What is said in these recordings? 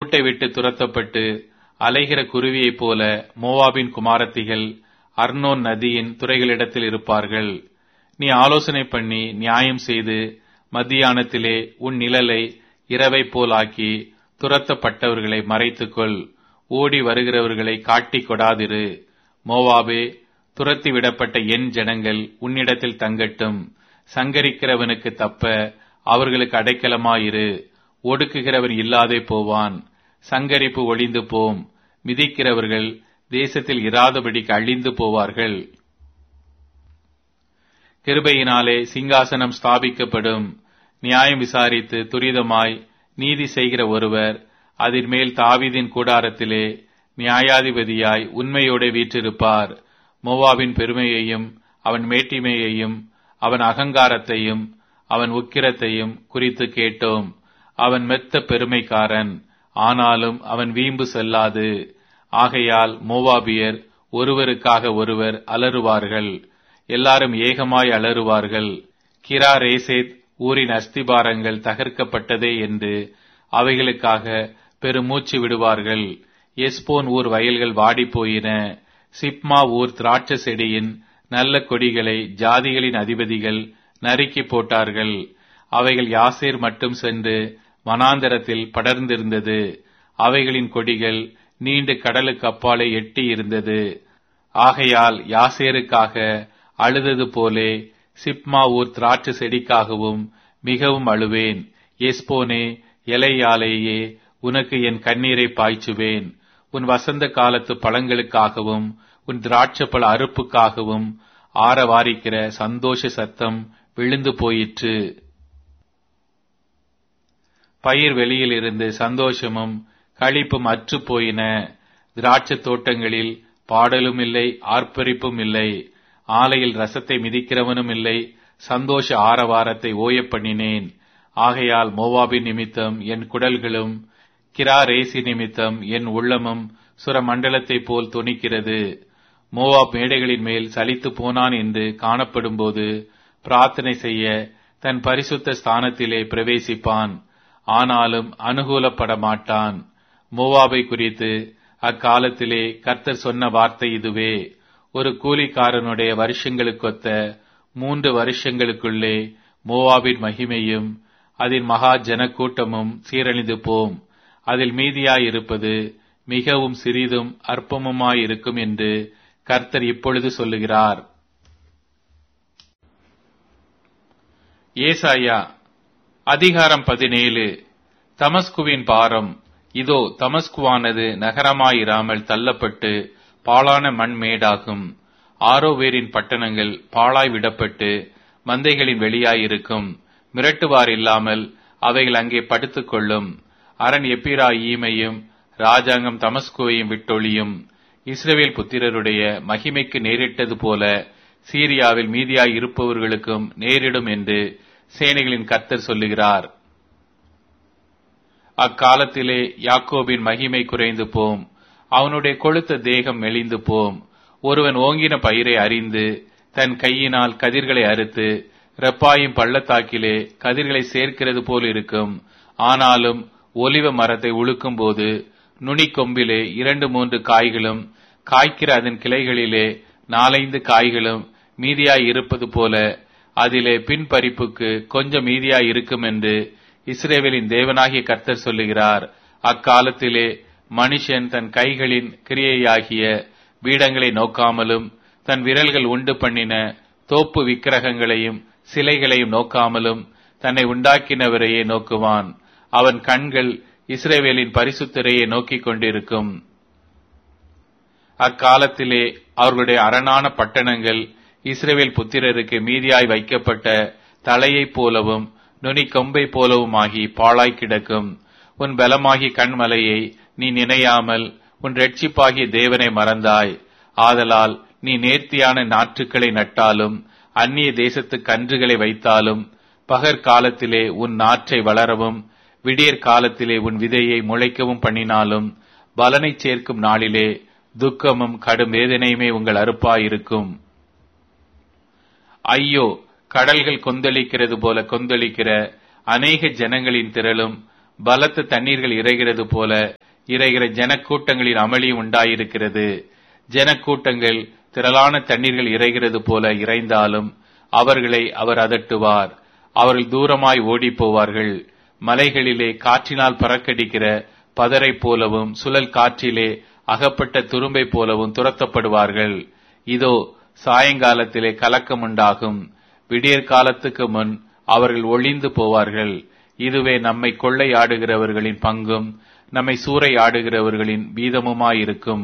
கூட்டை விட்டு துரத்தப்பட்டு அலைகிற குருவியைப் போல மோவாபின் குமாரத்திகள் அர்னோன் நதியின் துறைகளிடத்தில் இருப்பார்கள். நீ ஆலோசனை பண்ணி நியாயம் செய்து மத்தியானத்திலே உன் நிழலை இரவை போல் ஆக்கி துரத்தப்பட்டவர்களை மறைத்துக்கொள். ஓடி வருகிறவர்களை காட்டிக் கொடாதிரு. மோவாபே, துரத்தி விடப்பட்ட என் ஜனங்கள் உன்னிடத்தில் தங்கட்டும். சங்கரிக்கிறவனுக்கு தப்ப அவர்களுக்கு அடைக்கலமாயிரு. ஒடுக்குகிறவன் இல்லாதே போவான். சங்கரிப்பு ஒளிந்து போம். மிதிக்கிறவர்கள் தேசத்தில் இராதபடிக்கு அழிந்து போவார்கள். கிருபையினாலே சிங்காசனம் ஸ்தாபிக்கப்படும். நியாயம் விசாரித்து துரிதமாய் நீதி செய்கிற ஒருவர் அதின் மேல் தாவீதின் கூடாரத்திலே நியாயாதிபதியாய் உண்மையோடு வீற்றிருப்பார். மோவாபின் பெருமையையும் அவன் மேட்டிமையையும் அவன் அகங்காரத்தையும் அவன் உக்கிரத்தையும் குறித்து கேட்டோம். அவன் மெத்த பெருமைக்காரன், ஆனாலும் அவன் வீம்பு செல்லாது. ஆகையால் மோவாபியர் ஒருவருக்காக ஒருவர் அலறுவார்கள். எல்லாரும் ஏகமாய் அலறுவார்கள். கிராரேசேத் ஊரின் அஸ்திபாரங்கள் தகர்க்கப்பட்டதே என்று அவைகளுக்காக பெருமூச்சு விடுவார்கள். எஸ்போன் ஊர் வயல்கள் வாடிப்போயின. சிப்மா ஊர் திராட்சை செடியின் நல்ல கொடிகளை ஜாதிகளின் அதிபதிகள் நறுக்கி போட்டார்கள். அவைகள் யாசேர் மட்டும் சென்று வனாந்தரத்தில் படர்ந்திருந்தது. அவைகளின் கொடிகள் நீண்டு கடலுக்கு அப்பாலே எட்டி இருந்தது. ஆகையால் யாசேருக்காக அழுதது போலே சிப்மா ஊர் திராட்சை செடிக்காகவும் மிகவும் அழுவேன். எஸ்போனே, எலையாலேயே உனக்கு என் கண்ணீரை பாய்ச்சுவேன். உன் வசந்த காலத்து பழங்களுக்காகவும் உன் திராட்சைப்பழ அறுப்புக்காகவும் ஆரவாரிக்கிற சந்தோஷ சத்தம் விழுந்து போயிற்று. பயிர் வெளியில் இருந்து சந்தோஷமும் களிப்பும் அற்று போயின. திராட்சை தோட்டங்களில் பாடலும் இல்லை, ஆர்ப்பரிப்பும் இல்லை. ஆலையில் ரசத்தை மிதிக்கிறவனும் இல்லை. சந்தோஷ ஆரவாரத்தை ஓய பண்ணினேன். ஆகையால் மோவாபின் நிமித்தம் என் குடல்களும் கிராரேசி நிமித்தம் என் உள்ளமும் சுரமண்டலத்தைப் போல் தொனிக்கிறது. மோவாப் மேடைகளின் மேல் சலித்து போனான் என்று காணப்படும்போது பிரார்த்தனை செய்ய தன் பரிசுத்த ஸ்தானத்திலே பிரவேசிப்பான். ஆனாலும் அனுகூலப்பட மாட்டான். மோவாபை குறித்து அக்காலத்திலே கர்த்தர் சொன்ன வார்த்தை இதுவே: ஒரு கூலிக்காரனுடைய வருஷங்களுக்கொத்த 3 வருஷங்களுக்குள்ளே மோவாபின் மகிமையும் அதன் மகா ஜனக்கூட்டமும் சீரழிந்து போம். அதில் மீதியாயிருப்பது மிகவும் சிறிதும் அற்பமுமாயிருக்கும் என்று கர்த்தர் இப்பொழுது சொல்லுகிறார். ஏசாயா அதிகாரம் 17. தமஸ்குவின் பாரம். இதோ, தமஸ்குவானது நகரமாயிராமல் தள்ளப்பட்டு பாழான மண்மேடாகும். ஆரோவேரின் பட்டணங்கள் பாழாய் விடப்பட்டு மந்தைகளின் வெளியாயிருக்கும். மிரட்டுவார் இல்லாமல் அவைகள் அங்கே படுத்துக் கொள்ளும். அரண் எப்பிராயீமையும் ராஜாங்கம் தமஸ்குவையும் விட்டொழியும். இஸ்ரவேல் புத்திரருடைய மகிமைக்கு நேரிட்டது போல சீரியாவில் மீதியாய் இருப்பவர்களுக்கும் நேரிடும் என்று சேனைகளின் கர்த்தர் சொல்லுகிறார். அக்காலத்திலே யாக்கோபின் மகிமை குறைந்து போம். அவனுடைய கொழுத்த தேகம் மெலிந்து போம். ஒருவன் ஓங்கின பயிரை அறிந்து தன் கையினால் கதிர்களை அறுத்து ரெப்பாயும் பள்ளத்தாக்கிலே கதிர்களை சேர்க்கிறது போல் இருக்கும். ஆனாலும் ஒலிவ மரத்தை உழுக்கும் போது நுனிக்கொம்பிலே 2-3 காய்களும் காய்க்கிற அதன் கிளைகளிலே 4-5 காய்களும் மீதியாய் இருப்பது போல அதிலே பின்பறிப்புக்கு கொஞ்சம் மீதியாய் இருக்கும் என்று இஸ்ரவேலின் தேவனாகிய கர்த்தர் சொல்லுகிறார். அக்காலத்திலே மனுஷன் தன் கைகளின் கிரியையாகிய பீடங்களை நோக்காமலும் தன் விரல்கள் உண்டு பண்ணின தோப்பு விக்கிரகங்களையும் சிலைகளையும் நோக்காமலும் தன்னை உண்டாக்கினவரையே நோக்குவான். அவன் கண்கள் இஸ்ரவேலின் பரிசுத்தரையே நோக்கிக் கொண்டிருக்கும். அக்காலத்திலே அவர்களுடைய அரணான பட்டணங்கள் இஸ்ரவேல் புத்திரருக்கு மீதியாய் வைக்கப்பட்ட தலையைப் போலவும் நுனி கொம்பை போலவுமாகி பாழாய் கிடக்கும். உன் பலமாகி கண்மலையை நீ நினையாமல் உன் இரட்சிப்பாகிய தேவனை மறந்தாய். ஆதலால் நீ நேர்த்தியான நாற்றுக்களை நட்டாலும் அந்நிய தேசத்து கன்றுகளை வைத்தாலும் பகற்காலத்திலே உன் நாற்றை வளரவும் விடியற் காலத்திலே உன் விதையை முளைக்கவும் பண்ணினாலும் பலனை சேர்க்கும் நாளிலே துக்கமும் கடும் வேதனையுமே உங்கள் அறுப்பாயிருக்கும். ஐயோ, கடல்கள் கொந்தளிக்கிறது போல கொந்தளிக்கிற அநேக ஜனங்களின் திரளும் பலத்த தண்ணீர்கள் இறைகிறது போல இறைகிற ஜனக்கூட்டங்களின் அமளியும் உண்டாயிருக்கிறது. ஜனக்கூட்டங்கள் திரளான தண்ணீர்கள் இறைகிறது போல இறைந்தாலும் அவர்களை அவர் அதட்டுவார். அவர்கள் தூரமாய் ஓடி போவார்கள். மலைகளிலே காற்றினால் பறக்கடிக்கிற பதரை போலவும் சுழல் காற்றிலே அகப்பட்ட துரும்பை போலவும் துரத்தப்படுவார்கள். இதோ சாயங்காலத்திலே கலக்கம் உண்டாகும். விடியற் காலத்துக்கு முன் அவர்கள் ஒளிந்து போவார்கள். இதுவே நம்மை கொள்ளையாடுகிறவர்களின் பங்கும் நம்மை சூறையாடுகிறவர்களின் வீதமுமாயிருக்கும்.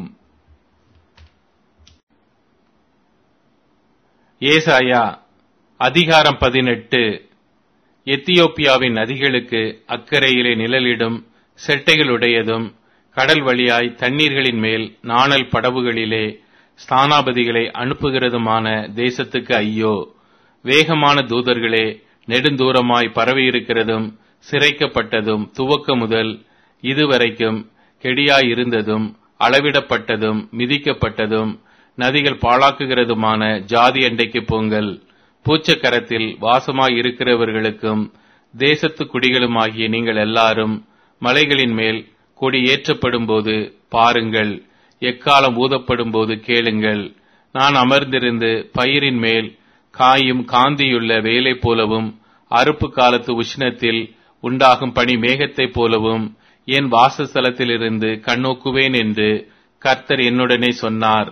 ஏசாயா அதிகாரம் 18. எத்தியோப்பியாவின் நதிகளுக்கு அக்கறையிலே நிழலிடும் செட்டைகளுடையதும் கடல் வழியாய் தண்ணீர்களின் மேல் நாணல் படவுகளிலே ஸ்தானாபதிகளை அனுப்புகிறதுமான தேசத்துக்கு ஐயோ! வேகமான தூதர்களே, நெடுந்தூரமாய் பரவியிருக்கிறதும் சிரைக்கப்பட்டதும் துவக்க முதல் இதுவரைக்கும் கெடியாயிருந்ததும் அளவிடப்பட்டதும் மிதிக்கப்பட்டதும் நதிகள் பாழாக்குகிறதுமான ஜாதி அண்டைக்கு போங்கள். பூச்சக்கரத்தில் வாசமாயிருக்கிறவர்களுக்கும் தேசத்து குடிகளுமாகிய நீங்கள் எல்லாரும் மலைகளின் மேல் கொடி ஏற்றப்படும் போது பாருங்கள், எக்காலம் ஊதப்படும் போது கேளுங்கள். நான் அமர்ந்திருந்து பயிரின் மேல் காயும் காந்தியுள்ள வேலை போலவும் அறுப்பு காலத்து உஷ்ணத்தில் உண்டாகும் பனி மேகத்தைப் போலவும் என் வாசஸ்தலத்திலிருந்து கண்ணோக்குவேன் என்று கர்த்தர் என்னுடனே சொன்னார்.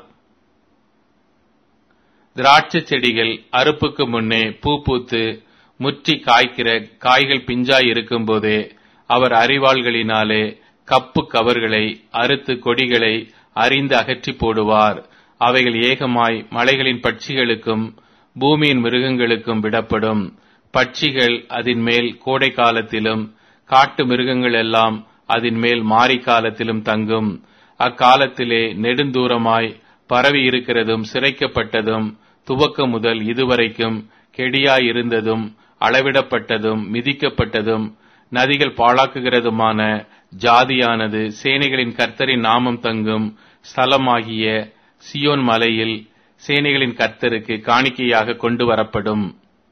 திராட்சை செடிகள் அறுப்புக்கு முன்னே பூ பூத்து முற்றி காய்க்கிற காய்கள் பிஞ்சாய் இருக்கும் போதே அவர் அரிவாள்களினாலே கப்பு கவர்களை அறுத்து கொடிகளை அரிந்து அகற்றி போடுவார். அவைகள் ஏகமாய் மலைகளின் பட்சிகளுக்கும் பூமியின் மிருகங்களுக்கும் விடப்படும். பட்சிகள் அதன் மேல் கோடை காலத்திலும் காட்டு மிருகங்கள் எல்லாம் அதன் மேல் மாரி காலத்திலும் தங்கும். அக்காலத்திலே நெடுந்தூரமாய் பரவி இருக்கிறதும் சிரைக்கப்பட்டதும் துவக்க முதல் இதுவரைக்கும் கெடியாயிருந்ததும் அளவிடப்பட்டதும் மிதிக்கப்பட்டதும் நதிகள் பாழாக்குகிறதுமான ஜாதியானது சேனைகளின் கர்த்தரின் நாமம் தங்கும் ஸ்தலமாகிய சியோன் மலையில் சேனைகளின் கர்த்தருக்கு காணிக்கையாக கொண்டு வரப்படும்.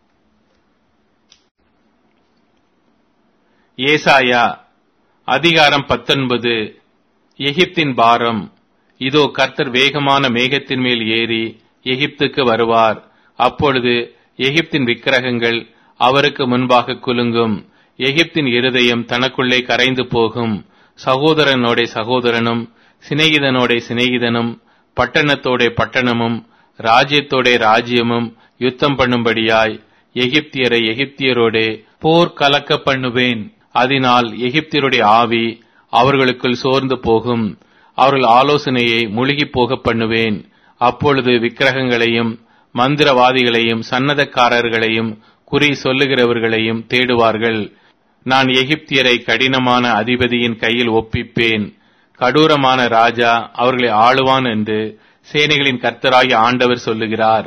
ஏசாயா அதிகாரம் 19. எகிப்தின் பாரம். இதோ கர்த்தர் வேகமான மேகத்தின் மேல் ஏறி எகிப்துக்கு வருவார். அப்பொழுது எகிப்தின் விக்கிரகங்கள் அவருக்கு முன்பாக குலுங்கும். எகிப்தின் இருதயம் தனக்குள்ளே கரைந்து போகும். சகோதரனோட சகோதரனும் சிநேகிதனோட சிநேகிதனும் பட்டணத்தோட பட்டணமும் ராஜ்யத்தோட ராஜ்யமும் யுத்தம் பண்ணும்படியாய் எகிப்தியரை எகிப்தியரோடே போர் கலக்க பண்ணுவேன். அதனால் எகிப்தியருடைய ஆவி அவர்களுக்குள் சோர்ந்து போகும். அவர்கள் ஆலோசனையை முழுகி போக பண்ணுவேன். அப்பொழுது விக்கிரகங்களையும் மந்திரவாதிகளையும் சன்னதக்காரர்களையும் குறி சொல்லுகிறவர்களையும் தேடுவார்கள். நான் எகிப்தியரை கடினமான அதிபதியின் கையில் ஒப்பிப்பேன். கடூரமான ராஜா அவர்களை ஆளுவான் என்று சேனைகளின் கர்த்தராகிய ஆண்டவர் சொல்லுகிறார்.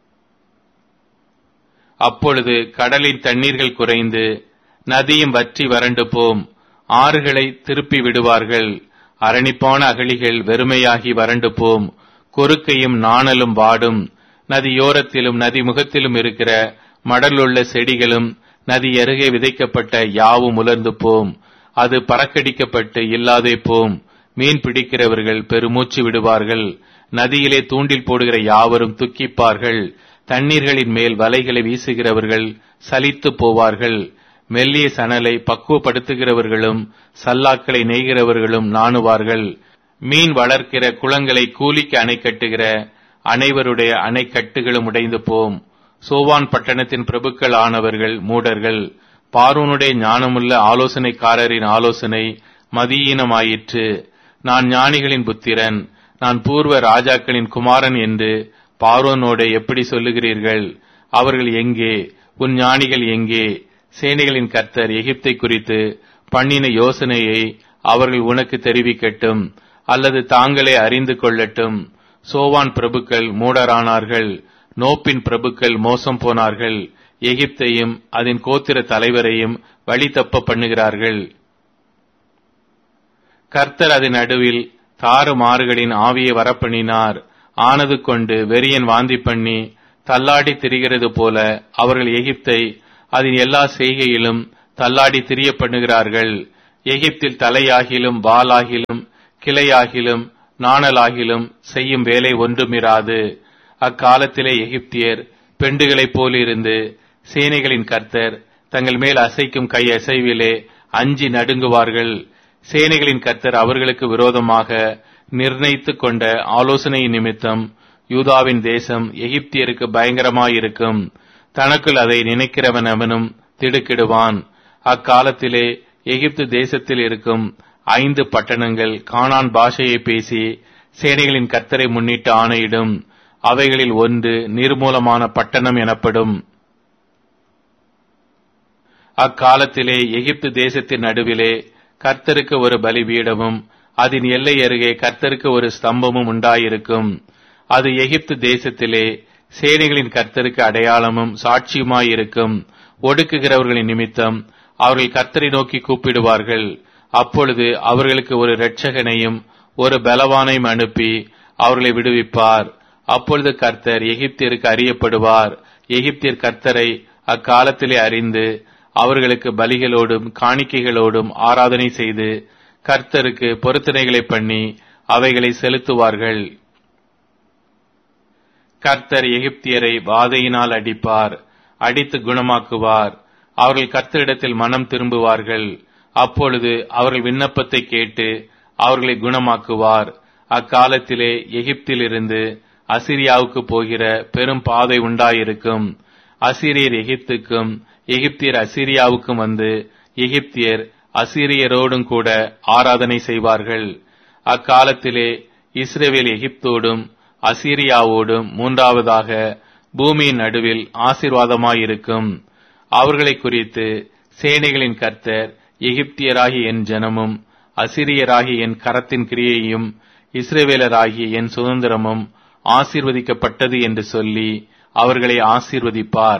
அப்பொழுது கடலின் தண்ணீர்கள் குறைந்து நதியும் வற்றி வறண்டு போம். ஆறுகளை திருப்பி விடுவார்கள். அரணிப்பான அகழிகள் வெறுமையாகி வறண்டு போம். கொறுக்கையும் நாணலும் வாடும். நதியோரத்திலும் நதி முகத்திலும் இருக்கிற மடலுள்ள செடிகளும் நதி அருகே விதைக்கப்பட்ட யாவும் உலர்ந்து போம். அது பறக்கடிக்கப்பட்டு இல்லாதே போம். மீன் பிடிக்கிறவர்கள் பெருமூச்சு விடுவார்கள். நதியிலே தூண்டில் போடுகிற யாவரும் துக்கிப்பார்கள். தண்ணீர்களின் மேல் வலைகளை வீசுகிறவர்கள் சலித்து போவார்கள். மெல்லிய சணலை பக்குவப்படுத்துகிறவர்களும் சல்லாக்களை நெய்கிறவர்களும் நாணுவார்கள். மீன் வளர்க்கிற குளங்களை கூலிக்கு அணை கட்டுகிற அனைவருடைய அணைக்கட்டுகளும் உடைந்து போம். சோவான் பட்டணத்தின் பிரபுக்கள் ஆனவர்கள் மூடர்கள். பார்வோனுடைய ஞானமுள்ள ஆலோசனைக்காரரின் ஆலோசனை மதியீனமாயிற்று. நான் ஞானிகளின் புத்திரன், நான் பூர்வ ராஜாக்களின் குமாரன் என்று பார்வோனோட எப்படி சொல்லுகிறீர்கள்? அவர்கள் எங்கே? உன் ஞானிகள் எங்கே? சேனைகளின் கர்த்தர் எகிப்தை குறித்து பண்ணின யோசனையை அவர்கள் உனக்கு தெரிவிக்கட்டும், அல்லது தாங்களே அறிந்து கொள்ளட்டும். சோவான் பிரபுக்கள் மூடரானார்கள். நோப்பின் பிரபுக்கள் மோசம் போனார்கள். எகிப்தையும் அதன் கோத்திர தலைவரையும் வழி தப்ப பண்ணுகிறார்கள். கர்த்தர் அதன் நடுவில் தாறுமாறுகளின் ஆவியை வரப்பண்ணினார். ஆனது கொண்டு வெறியன் வாந்தி பண்ணி தள்ளாடி திரிகிறது போல அவர்கள் எகிப்தை அதன் எல்லா செய்கையிலும் தள்ளாடி திரிய பண்ணுகிறார்கள். எகிப்தில் தலையாகிலும் வாலாகிலும் கிளையாகிலும் நாணலாகிலும் செய்யும் வேலை ஒன்றுமிராது. அக்காலத்திலே எகிப்தியர் பெண்டுகளைப் போலிருந்து சேனைகளின் கர்த்தர் தங்கள் மேல் அசைக்கும் கை அசைவிலே அஞ்சி நடுங்குவார்கள். சேனைகளின் கர்த்தர் அவர்களுக்கு விரோதமாக நிர்ணயித்துக் கொண்ட ஆலோசனையின் நிமித்தம் யூதாவின் தேசம் எகிப்தியருக்கு பயங்கரமாயிருக்கும். தனக்குள் அதை நினைக்கிறவன் அவனும் திடுக்கிடுவான். அக்காலத்திலே எகிப்து தேசத்தில் இருக்கும் 5 பட்டணங்கள் கானான் பாஷையை பேசி சேனைகளின் கர்த்தரை முன்னிட்டு ஆணையிடும். அவைகளில் ஒன்று நிர்மூலமான பட்டணம் எனப்படும். அக்காலத்திலே எகிப்து தேசத்தின் நடுவிலே கர்த்தருக்கு ஒரு பலிபீடமும் அதன் எல்லை அருகே கர்த்தருக்கு ஒரு ஸ்தம்பமும் உண்டாயிருக்கும். அது எகிப்து தேசத்திலே சேனைகளின் கர்த்தருக்கு அடையாளமும் சாட்சியுமாயிருக்கும். ஒடுக்குகிறவர்களின் நிமித்தம் அவர்கள் கர்த்தரை நோக்கி கூப்பிடுவார்கள். அப்பொழுது அவர்களுக்கு ஒரு இரட்சகனையும் ஒரு பலவானையும் அனுப்பி அவர்களை விடுவிப்பார். அப்பொழுது கர்த்தர் எகிப்தியருக்கு அறியப்படுவார். எகிப்தியர் கர்த்தரை அக்காலத்திலே அறிந்து அவர்களுக்கு பலிகளோடும் காணிக்கைகளோடும் ஆராதனை செய்து கர்த்தருக்கு பொருத்தனைகளை பண்ணி அவைகளை செலுத்துவார்கள். கர்த்தர் எகிப்தியரை வாதையினால் அடிப்பார், அடித்து குணமாக்குவார். அவர்கள் கர்த்தரிடத்தில் மனம் திரும்புவார்கள். அப்பொழுது அவர்கள் விண்ணப்பத்தை கேட்டு அவர்களை குணமாக்குவார். அக்காலத்திலே எகிப்திலிருந்து அசீரியாவுக்கு போகிற பெரும் பாதை உண்டாயிருக்கும். அசீரியர் எகிப்துக்கும் எகிப்தியர் அசீரியாவுக்கும் வந்து எகிப்தியர் அசீரியரோடும் கூட ஆராதனை செய்வார்கள். அக்காலத்திலே இஸ்ரவேல் எகிப்தோடும் அசீரியாவோடும் மூன்றாவதாக பூமியின் நடுவில் ஆசீர்வாதமாயிருக்கும். அவர்களை குறித்து சேனைகளின் கர்த்தர் எகிப்தியராகிய என் ஜனமும் அசீரியராகிய என் கரத்தின் கிரியையும் இஸ்ரவேலராகிய என் சுதந்திரமும் ஆசீர்வதிக்கப்பட்டது என்று சொல்லி அவர்களை ஆசீர்வதிப்பார்.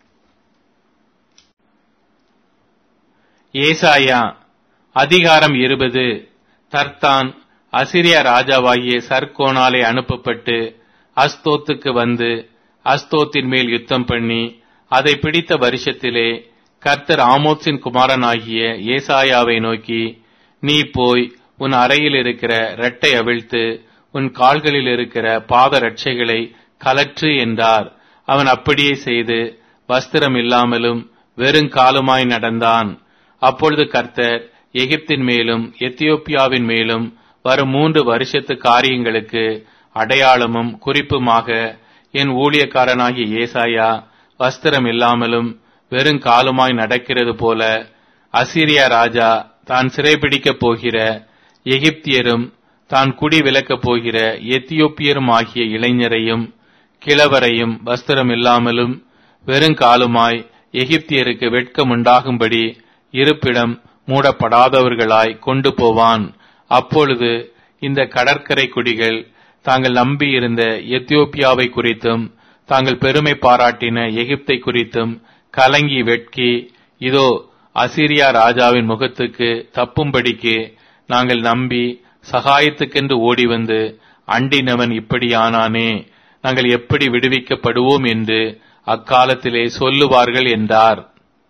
ஏசாயா அதிகாரம் 20. தர்தான் அசீரியா ராஜாவாகிய சர்கோனாலே அனுப்பப்பட்டு அஸ்தோத்துக்கு வந்து அஸ்தோத்தின் மேல் யுத்தம் பண்ணி அதை பிடித்த வருஷத்திலே கர்த்தர் ஆமோத்சின் குமாரனாகிய ஏசாயாவை நோக்கி, நீ போய் உன் அறையில் இருக்கிற இரட்டை அவிழ்த்து உன் கால்களில் இருக்கிற பாத ரட்சைகளை கலற்று என்றார். அவன் அப்படியே செய்து வஸ்திரம் இல்லாமலும் வெறுங்காலுமாய் நடந்தான். அப்பொழுது கர்த்தர் எகிப்தின் மேலும் எத்தியோப்பியாவின் மேலும் வரும் 3 வருஷத்து காரியங்களுக்கு அடையாளமும் குறிப்புமாக என் ஊழியக்காரனாகிய ஏசாயா வஸ்திரம் இல்லாமலும் வெறுங்காலுமாய் நடக்கிறது போல அசீரியா ராஜா தான் சிறைபிடிக்கப் போகிற எகிப்தியரும் தான் குடி விலக்கப் போகிற எத்தியோப்பியரும் ஆகிய இளைஞரையும் கிழவரையும் வஸ்திரம் இல்லாமலும் வெறுங்காலுமாய் எகிப்தியருக்கு வெட்கம் உண்டாகும்படி இருப்பிடம் மூடப்படாதவர்களாய் கொண்டு போவான். அப்பொழுது இந்த கடற்கரை குடிகள் தாங்கள் நம்பியிருந்த எத்தியோப்பியாவை குறித்தும் தாங்கள் பெருமை பாராட்டின எகிப்தை குறித்தும் கலங்கி வெட்கி, இதோ அசீரியா ராஜாவின் முகத்துக்கு தப்பும்படிக்கு நாங்கள் நம்பி சகாயத்துக்கென்று ஓடி வந்து அண்டினவன் இப்படியானானே, நாங்கள் எப்படி விடுவிக்கப்படுவோம் என்று அக்காலத்திலே சொல்லுவார்கள் என்றார்.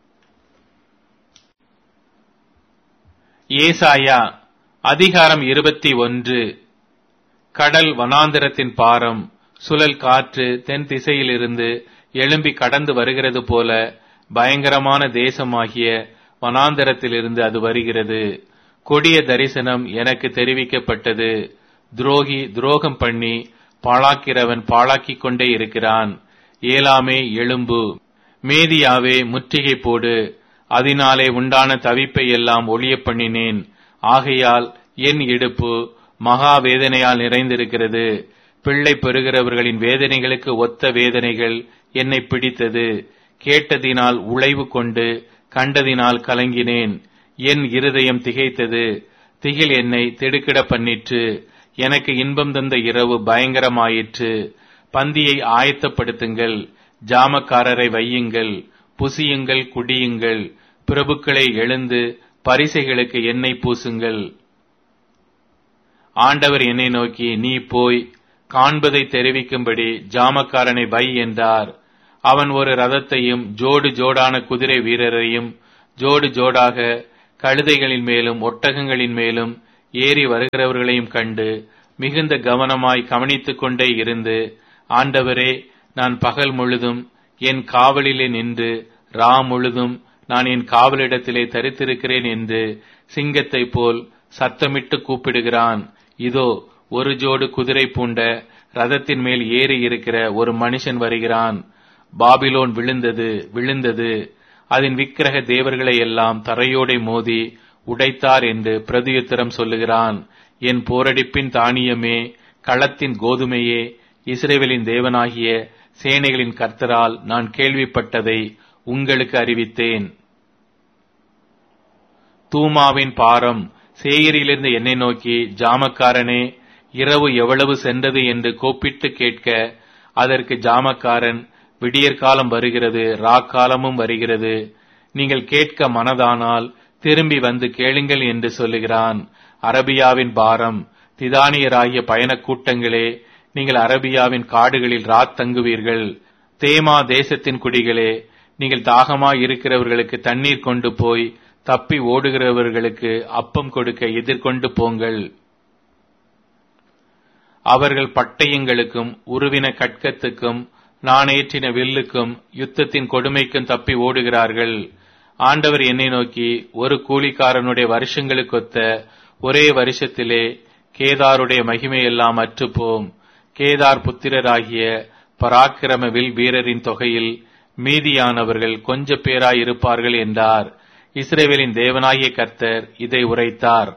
ஏசாயா அதிகாரம் 21. கடல் வனாந்திரத்தின் பாரம், சுழல் காற்று தென் திசையிலிருந்து எழும்பி கடந்து வருகிறது போல பயங்கரமான தேசமாகிய வனாந்திரத்திலிருந்து அது வருகிறது. கொடிய தரிசனம் எனக்கு தெரிவிக்கப்பட்டது. துரோகி துரோகம் பண்ணி பாழாக்கிறவன் பாழாக்கிக் கொண்டே இருக்கிறான். ஏலாமே எழும்பு, மேதியாவே முற்றுகை போடு, அதனாலே உண்டான தவிப்பை எல்லாம் ஒழிய பண்ணினேன். ஆகையால் என் இடுப்பு மகா வேதனையால் நிறைந்திருக்கிறது. பிள்ளை பெறுகிறவர்களின் வேதனைகளுக்கு ஒத்த வேதனைகள் என்னை பிடித்தது. கேட்டதினால் உழைவு கொண்டு கண்டதினால் கலங்கினேன். என் இருதயம் திகைத்தது, திகில் என்னை திடுக்கிட பண்ணிற்று. எனக்கு இன்பம் தந்த இரவு பயங்கரமாயிற்று. பந்தியை ஆயத்தப்படுத்துங்கள், ஜாமக்காரரை வையுங்கள், புசியுங்கள், குடியுங்கள். பிரபுக்களை எழுந்து பரிசைகளுக்கு எண்ணெய் பூசுங்கள். ஆண்டவர் என்னை நோக்கி, நீ போய் காண்பதை தெரிவிக்கும்படி ஜாமக்காரனை வை என்றார். அவன் ஒரு ரதத்தையும் ஜோடு ஜோடான குதிரை வீரரையும் ஜோடு ஜோடாக கழுதைகளின் மேலும் ஒட்டகங்களின் மேலும் ஏறி வருகிறவர்களையும் கண்டு மிகுந்த கவனமாய் கவனித்துக் கொண்டே இருந்து, ஆண்டவரே, நான் பகல் முழுதும் என் காவலிலே நின்று ரா முழுதும் நான் என் காவலிடத்திலே தரித்திருக்கிறேன் என்று சிங்கத்தை போல் சத்தமிட்டு கூப்பிடுகிறான். இதோ, ஒரு ஜோடு குதிரை பூண்ட ரதத்தின் மேல் ஏறி இருக்கிற ஒரு மனுஷன் வருகிறான். பாபிலோன் விழுந்தது, விழுந்தது, அதன் விக்கிரக தேவர்களை எல்லாம் தரையோடே மோதி உடைத்தார் என்று பிரதியுத்தரம் சொல்லுகிறான். என் போரடிப்பின் தானியமே, களத்தின் கோதுமையே, இஸ்ரவேலின் தேவனாகிய சேனைகளின் கர்த்தரால் நான் கேள்விப்பட்டதை உங்களுக்கு அறிவித்தேன். தூமாவின் பாரம் சேயரிலிருந்து என்னை நோக்கி, ஜாமக்காரனே, இரவு எவ்வளவு சென்றது என்று கூப்பிட்டு கேட்க, அதற்கு ஜாமக்காரன், விடியற்காலம் வருகிறது, ராக்காலமும் வருகிறது, நீங்கள் கேட்க மனதானால் திரும்பி வந்து கேளுங்கள் என்று சொல்லுகிறான். அரபியாவின் பாரம், திதானியராகிய பயணக் கூட்டங்களே, நீங்கள் அரபியாவின் காடுகளில் ராத் தங்குவீர்கள். தேமா தேசத்தின் குடிகளே, நீங்கள் தாகமாய் இருக்கிறவர்களுக்கு தண்ணீர் கொண்டு போய் தப்பி ஓடுகிறவர்களுக்கு அப்பம் கொடுக்க எதிர்கொண்டு போங்கள். அவர்கள் பட்டயங்களுக்கும் உருவின கட்கத்துக்கும் நாணேற்றின வில்லுக்கும் யுத்தத்தின் கொடுமைக்கும் தப்பி ஓடுகிறார்கள். ஆண்டவர் என்னை நோக்கி, ஒரு கூலிக்காரனுடைய வருஷங்களுக்கொத்த ஒரே வருஷத்திலே கேதாருடைய மகிமையெல்லாம் அற்றுப்போம். கேதார் புத்திரராகிய பராக்கிரம வில் வீரரின் தொகையில் மீதியானவர்கள் கொஞ்ச பேராயிருப்பார்கள் என்றார். இஸ்ரவேலின் தேவனாகிய கர்த்தர் இதை உரைத்தார்.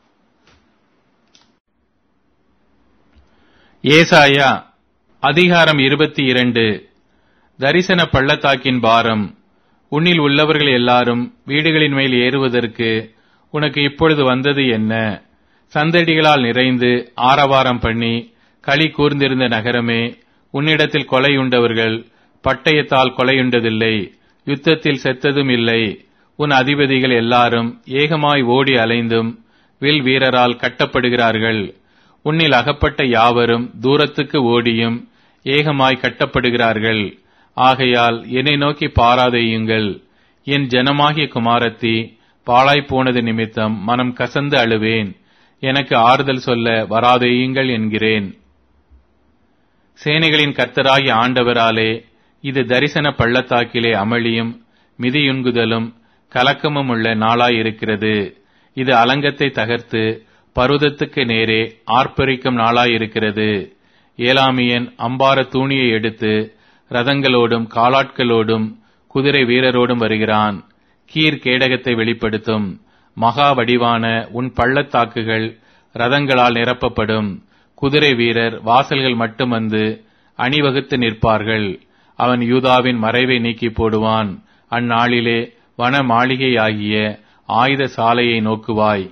ஏசாயா அதிகாரம் 22. தரிசன பள்ளத்தாக்கின் பாரம். உன்னில் உள்ளவர்கள் எல்லாரும் வீடுகளின் மேல் ஏறுவதற்கு உனக்கு இப்பொழுது வந்தது என்ன? சந்தடிகளால் நிறைந்து ஆரவாரம் பண்ணி களி கூர்ந்திருந்த நகரமே, உன்னிடத்தில் கொலையுண்டவர்கள் பட்டயத்தால் கொலையுண்டதில்லை, யுத்தத்தில் செத்ததும் இல்லை. உன் அதிபதிகள் எல்லாரும் ஏகமாய் ஓடி அலைந்தும் வில் வீரரால் கட்டப்படுகிறார்கள். உன்னில் அகப்பட்ட யாவரும் தூரத்துக்கு ஓடியும் ஏகமாய் கட்டப்படுகிறார்கள். ஆகையால் என்னை நோக்கி பாராதேயுங்கள். என் ஜனமாகிய குமாரத்தி, பாழாய்ப்போனது நிமித்தம் மனம் கசந்து அழுவேன். எனக்கு ஆறுதல் சொல்ல வராதேயுங்கள் என்கிறேன். சேனைகளின் கர்த்தராகிய ஆண்டவராலே இது தரிசன பள்ளத்தாக்கிலே அமளியும் மிதியுண்குதலும் கலக்கமும் உள்ள நாளாயிருக்கிறது. இது அலங்கத்தை தகர்த்து பர்வதத்துக்கு நேரே ஆர்ப்பரிக்கும் நாளாயிருக்கிறது. ஏலாமியன் அம்பார தூணியை எடுத்து ரதங்களோடும் காலாட்களோடும் குதிரை வீரரோடும் வருகிறான். கீர் கேடகத்தை வெளிப்படுத்தும். மகா வடிவான உன் பள்ளத்தாக்குகள் ரதங்களால் நிரப்பப்படும். குதிரை வீரர் வாசல்கள் மட்டும் வந்து அணிவகுத்து நிற்பார்கள். அவன் யூதாவின் மறைவை நீக்கி போடுவான். அந்நாளிலே வன மாளிகையாகிய ஆயுத சாலையை நோக்குவாய்.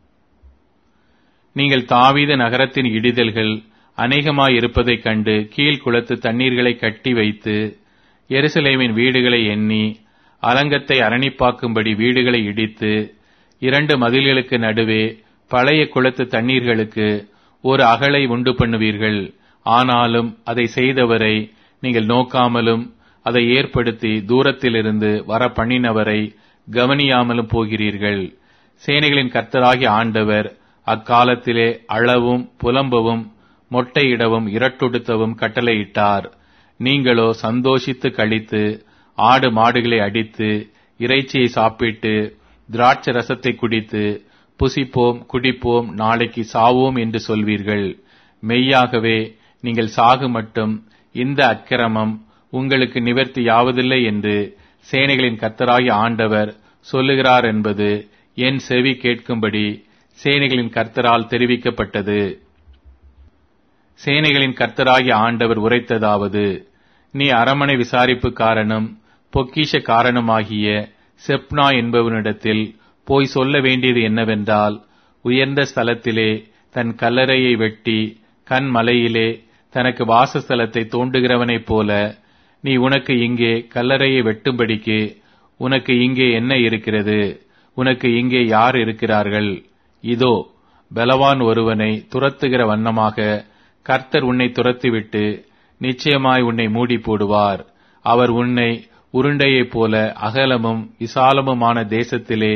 நீங்கள் தாவீது நகரத்தின் இடிதல்கள் அநேகமாயிருப்பதைக் கண்டு கீழ்குளத்து தண்ணீர்களை கட்டி வைத்து எருசலேமின் வீடுகளை எண்ணி அலங்கத்தை அரணிப்பாக்கும்படி வீடுகளை இடித்து 2 மதில்களுக்கு நடுவே பழைய குளத்து தண்ணீர்களுக்கு ஒரு அகலை உண்டு பண்ணுவீர்கள். ஆனாலும் அதை செய்தவரை நீங்கள் நோக்காமலும் அதை ஏற்படுத்தி தூரத்திலிருந்து வர பண்ணினவரை கவனியாமலும் போகிறீர்கள். சேனைகளின் கர்த்தராகிய ஆண்டவர் அக்காலத்திலே அளவும் புலம்பவும் மொட்டையிடவும் இரட்டுடுத்தவும் கட்டளையிட்டார். நீங்களோ சந்தோஷித்து களித்து ஆடு மாடுகளை அடித்து இறைச்சியை சாப்பிட்டு திராட்சை ரசத்தை குடித்து புசிப்போம் குடிப்போம் நாளைக்கு சாவோம் என்று சொல்வீர்கள். மெய்யாகவே நீங்கள் சாகு மட்டும் இந்த அக்கிரமம் உங்களுக்கு நிவர்த்தி யாவதில்லை என்று சேனைகளின் கர்த்தராகிய ஆண்டவர் சொல்லுகிறார் என்பது என் செவி கேட்கும்படி சேனைகளின் கர்த்தரால் தெரிவிக்கப்பட்டது. சேனைகளின் கர்த்தராகிய ஆண்டவர் உரைத்ததாவது: நீ அரமனை விசாரிப்புக்காரனும் பொக்கிஷ காரணமாகிய செப்னா என்பவனிடத்தில் போய் சொல்ல வேண்டியது என்னவென்றால், உயர்ந்த ஸ்தலத்திலே தன் கல்லறையை வெட்டி கன்மலையிலே தனக்கு வாசஸ்தலத்தை தோண்டுகிறவனைப் போல நீ உனக்கு இங்கே கல்லறையை வெட்டும்படிக்கு உனக்கு இங்கே என்ன இருக்கிறது? உனக்கு இங்கே யார் இருக்கிறார்கள்? இதோ, பலவான் ஒருவனை துரத்துகிற வண்ணமாக கர்த்தர் உன்னை துரத்திவிட்டு நிச்சயமாய் உன்னை மூடி போடுவார். அவர் உன்னை உருண்டையைப் போல அகலமும் விசாலமுமான தேசத்திலே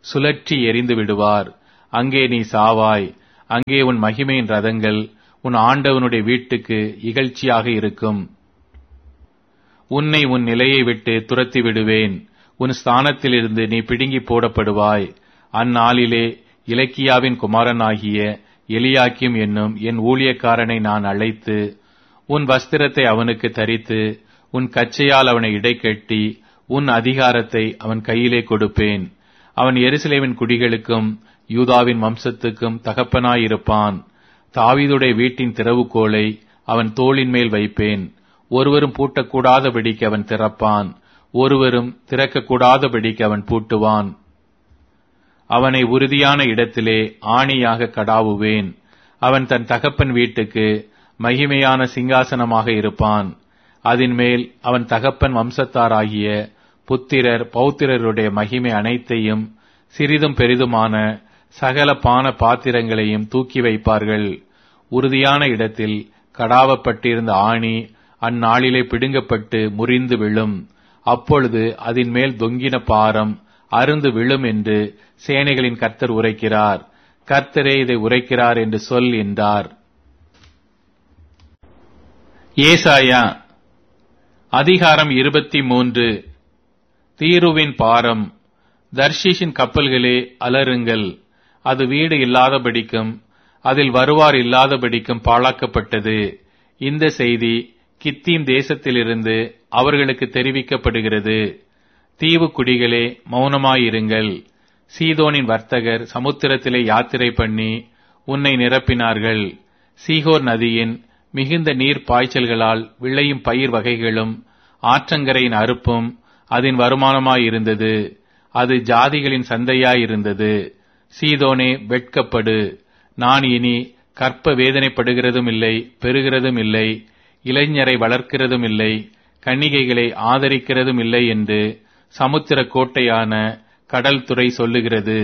சுழற்றி எறிந்து விடுவார். அங்கே நீ சாவாய். அங்கே உன் மகிமையின் ரதங்கள் உன் ஆண்டவனுடைய வீட்டுக்கு இகழ்ச்சியாக இருக்கும். உன்னை உன் நிலையை விட்டு துரத்தி விடுவேன். உன் ஸ்தானத்திலிருந்து நீ பிடுங்கி போடப்படுவாய். அந்நாளிலே இலக்கியாவின் குமாரனாகிய எலியாக்கிம் என்னும் என் ஊழியக்காரனை நான் அழைத்து, உன் வஸ்திரத்தை அவனுக்கு தரித்து, உன் கச்சையால் அவனை இடைக்கட்டி, உன் அதிகாரத்தை அவன் கையிலே கொடுப்பேன். அவன் எருசலேமின் குடிகளுக்கும் யூதாவின் வம்சத்துக்கும் தகப்பனாயிருப்பான். தாவீதுடைய வீட்டின் திறவுகோலை அவன் தோளின் மேல் வைப்பேன். ஒருவரும் பூட்டக்கூடாதபடிக்கு அவன் திறப்பான், ஒருவரும் திறக்கக்கூடாதபடிக்கு அவன் பூட்டுவான். அவனை உறுதியான இடத்திலே ஆணியாக கடாவுவேன். அவன் தன் தகப்பன் வீட்டுக்கு மகிமையான சிங்காசனமாக இருப்பான். அதன் மேல் அவன் தகப்பன் வம்சத்தாராகிய புத்திரர் பௌத்திரருடைய மகிமை அனைத்தையும் சிறிதும் பெரிதுமான சகல பான பாத்திரங்களையும் தூக்கி வைப்பார்கள். உறுதியான இடத்தில் கடாவப்பட்டிருந்த ஆணி அந்நாளிலே பிடுங்கப்பட்டு முறிந்து விழும். அப்பொழுது அதன் மேல் தொங்கின பாரம் அருந்து விழும் என்று சேனைகளின் கர்த்தர் உரைக்கிறார். கர்த்தரே இதை உரைக்கிறார் என்று சொல் என்றார். ஏசாயா அதிகாரம் 23. தீருவின் பாரம். தர்ஷீஷின் கப்பல்களே அலறுங்கள். அது வீடு இல்லாதபடிக்கும் அதில் வருவார் இல்லாதபடிக்கும் பாழாக்கப்பட்டது. இந்த செய்தி கித்தீம் தேசத்திலிருந்து அவர்களுக்கு தெரிவிக்கப்படுகிறது. தீவு குடிகளே மௌனமாயிருங்கள். சீதோனின் வர்த்தகர் சமுத்திரத்திலே யாத்திரை பண்ணி உன்னை நிரப்பினார்கள். சீகோர் நதியின் மிகுந்த நீர் பாய்ச்சல்களால் விளையும் பயிர் வகைகளும் ஆற்றங்கரையின் அறுப்பும் அதன் வருமானமாயிருந்தது. அது ஜாதிகளின் சந்தையாயிருந்தது. சீதோனே வெட்கப்படு. நான் இனி கற்ப வேதனைப்படுகிறதும் இல்லை, பெறுகிறதும் இல்லை, இளைஞரை வளர்க்கிறதும் இல்லை, கன்னிகைகளை ஆதரிக்கிறதும் இல்லை என்று சமுத்திர கோட்டையான கடல் துறை சொல்லுகிறது.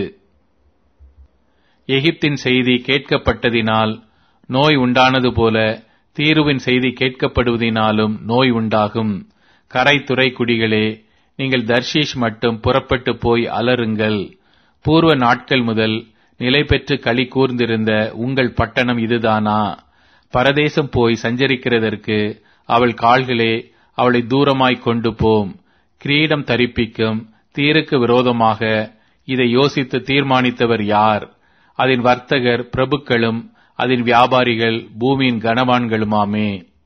எகிப்தின் செய்தி கேட்கப்பட்டதினால் நோய் உண்டானது போல தீருவின் செய்தி கேட்கப்படுவதினாலும் நோய் உண்டாகும். கரைத்துறை குடிகளே, நீங்கள் தர்ஷீஷ் மட்டும் புறப்பட்டு போய் அலறுங்கள். பூர்வ நாட்கள் முதல் நிலை பெற்று களி கூர்ந்திருந்த உங்கள் பட்டணம் இதுதானா? பரதேசம் போய் சஞ்சரிக்கிறதற்கு அவள் கால்களே அவளை தூரமாய் கொண்டு போம். கிரீடம் தரிப்பிக்கும் தீருக்கு விரோதமாக இதை யோசித்து தீர்மானித்தவர் யார்? அதன் வர்த்தகர் பிரபுக்களும் அதன் வியாபாரிகள் பூமியின் கனவான்களுமாமே.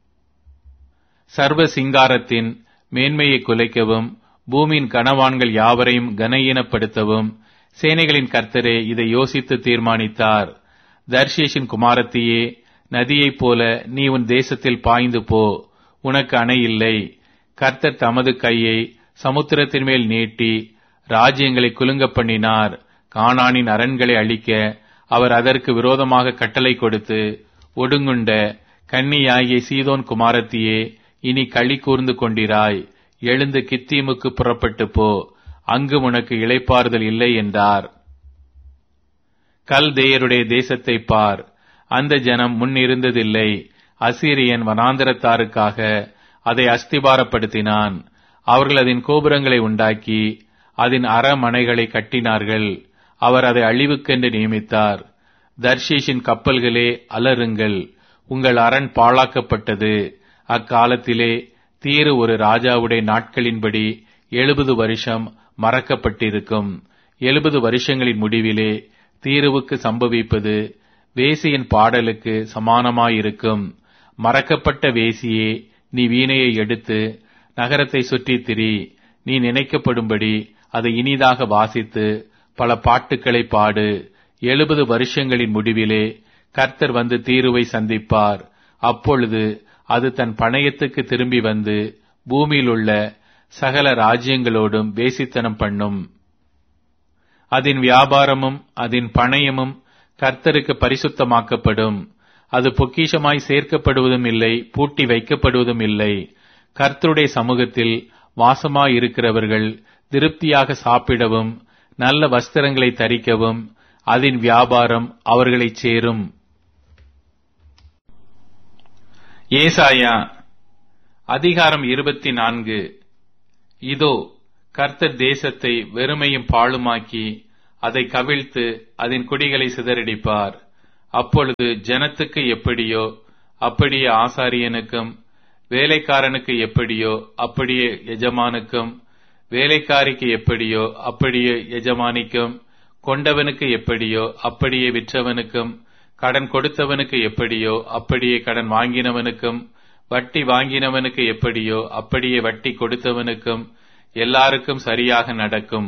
சர்வ சிங்காரத்தின் மேன்மையை குலைக்கவும் பூமியின் கனவான்கள் யாவரையும் கனஈனப்படுத்தவும் சேனைகளின் கர்த்தரே இதை யோசித்து தீர்மானித்தார். தர்ஷீஷின் குமாரத்தியே, நதியைப் போல நீ உன் தேசத்தில் பாய்ந்து போ. உனக்கு அணை இல்லை. கர்த்தர் தமது கையை சமுத்திரத்தின் மேல் நீட்டி ராஜ்யங்களை குலுங்க பண்ணினார். கானானின் அரண்களை அழிக்க அவர் அதற்கு விரோதமாக கட்டளை கொடுத்து, ஒடுங்குண்ட கன்னியாகிய சீதோன் குமாரத்தியே, இனி களி கூர்ந்து கொண்டிராய். எழுந்து கித்தீமுக்கு புறப்பட்டு போ. அங்கு உனக்கு இளைப்பாறுதல் இல்லை என்றார். கல்தேயருடைய தேசத்தை பார். அந்த ஜனம் முன் இருந்ததில்லை. அசீரியன் வனாந்தரத்தாருக்காக அதை அஸ்திபாரப்படுத்தினான். அவர்கள் அதன் கோபுரங்களை உண்டாக்கி அதன் அரமனைகளை கட்டினார்கள். அவர் அதை அழிவுக்கென்று நியமித்தார். தர்ஷீஷின் கப்பல்களே அலறுங்கள். உங்கள் அரண் பாழாக்கப்பட்டது. அக்காலத்திலே தீரு ஒரு ராஜாவுடைய நாட்களின்படி 70 வருஷம் மறக்கப்பட்டிருக்கும். 70 வருஷங்களின் முடிவிலே தீருவுக்கு சம்பவிப்பது வேசியின் பாடலுக்கு சமானமாயிருக்கும். மறக்கப்பட்ட வேசியே, நீ வீணையை எடுத்து நகரத்தை சுற்றித் திரி. நீ நினைக்கப்படும்படி அதை இனிதாக வாசித்து பல பாட்டுக்களை பாடு. 70 வருஷங்களின் முடிவிலே கர்த்தர் வந்து தீருவை சந்திப்பார். அப்பொழுது அது தன் பணயத்துக்கு திரும்பி வந்து பூமியில் உள்ள சகல ராஜ்யங்களோடும் வேசித்தனம் பண்ணும். அதன் வியாபாரமும் அதன் பணயமும் கர்த்தருக்கு பரிசுத்தமாக்கப்படும். அது பொக்கிஷமாய் சேர்க்கப்படுவதும் இல்லை, பூட்டி வைக்கப்படுவதும் இல்லை. கர்த்தருடைய சமூகத்தில் வாசமாயிருக்கிறவர்கள் திருப்தியாக சாப்பிடவும் நல்ல வஸ்திரங்களை தரிக்கவும் அதன் வியாபாரம் அவர்களைச் சேரும். ஏசாயா அதிகாரம் 24. இதோ, கர்த்தர் தேசத்தை வெறுமையும் பாழுமாக்கி அதை கவிழ்த்து அதன் குடிகளை சிதறடிப்பார். அப்பொழுது ஜனத்துக்கு எப்படியோ அப்படியே ஆசாரியனுக்கும், வேலைக்காரனுக்கு எப்படியோ அப்படியே எஜமானுக்கும், வேலைக்காரிக்கு எப்படியோ அப்படியே எஜமானிக்கும், கொண்டவனுக்கு எப்படியோ அப்படியே விற்றவனுக்கும், கடன் கொடுத்தவனுக்கு எப்படியோ அப்படியே கடன் வாங்கினவனுக்கும், வட்டி வாங்கினவனுக்கு எப்படியோ அப்படியே வட்டி கொடுத்தவனுக்கும் எல்லாருக்கும் சரியாக நடக்கும்.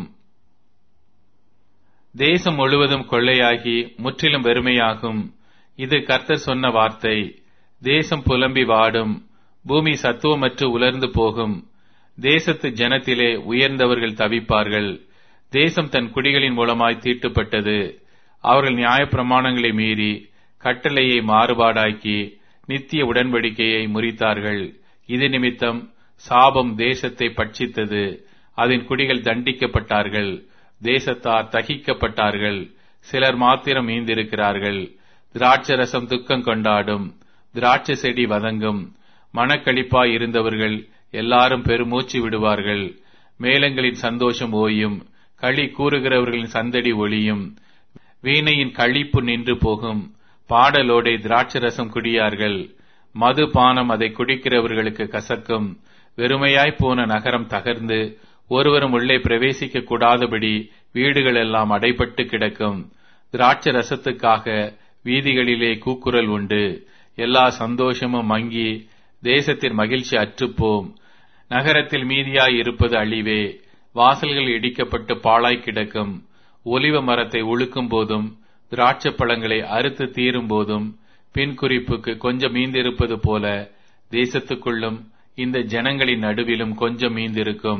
தேசம் முழுவதும் கொள்ளையாகி முற்றிலும் வெறுமையாகும். இது கர்த்தர் சொன்ன வார்த்தை. தேசம் புலம்பி வாடும், பூமி சத்துவமற்று உலர்ந்து போகும். தேசத்து ஜனத்திலே உயர்ந்தவர்கள் தவிப்பார்கள். தேசம் தன் குடிகளின் மூலமாய் தீட்டுப்பட்டது. அவர்கள் நியாயப்பிரமாணங்களை மீறி கட்டளையை மாறுபாடாக்கி நித்திய உடன்படிக்கையை முறித்தார்கள். இது நிமித்தம் சாபம் தேசத்தை பட்சித்தது. அதன் குடிகள் தண்டிக்கப்பட்டார்கள். தேசத்தார் தகிக்கப்பட்டார்கள். சிலர் மாத்திரம் மீந்திருக்கிறார்கள். திராட்சரசம் துக்கம் கொண்டாடும், திராட்சை செடி வதங்கும். மனக்களிப்பாய் இருந்தவர்கள் எல்லாரும் பெருமூச்சு விடுவார்கள். மேளங்களின் சந்தோஷம் ஓயும், களி கூறுகிறவர்களின் சந்தடி ஒளியும். வீணையின் களிப்பு நின்று போகும். பாடலோடே திராட்சரசம் குடியார்கள். மது பானம் அதை குடிக்கிறவர்களுக்கு கசக்கும். வெறுமையாய் போன நகரம் தகர்ந்து ஒருவரும் உள்ளே பிரவேசிக்க கூடாதபடி வீடுகள் எல்லாம் அடைபட்டு கிடக்கும். திராட்சை ரசத்துக்காக வீதிகளிலே கூக்குரல் உண்டு. எல்லா சந்தோஷமும் மங்கி தேசத்தின் மகிழ்ச்சி அற்றுப்போம். நகரத்தில் மீதியாய் இருப்பது அழிவே. வாசல்கள் இடிக்கப்பட்டு பாழாய் கிடக்கும். ஒலிவ மரத்தை உழுக்கும் போதும் திராட்சை பழங்களை அறுத்து தீரும் போதும் பின் குறிப்புக்கு கொஞ்சம் மீந்திருப்பது போல தேசத்துக்குள்ளும் இந்த ஜனங்களின் நடுவிலும் கொஞ்சம் மீந்திருக்கும்.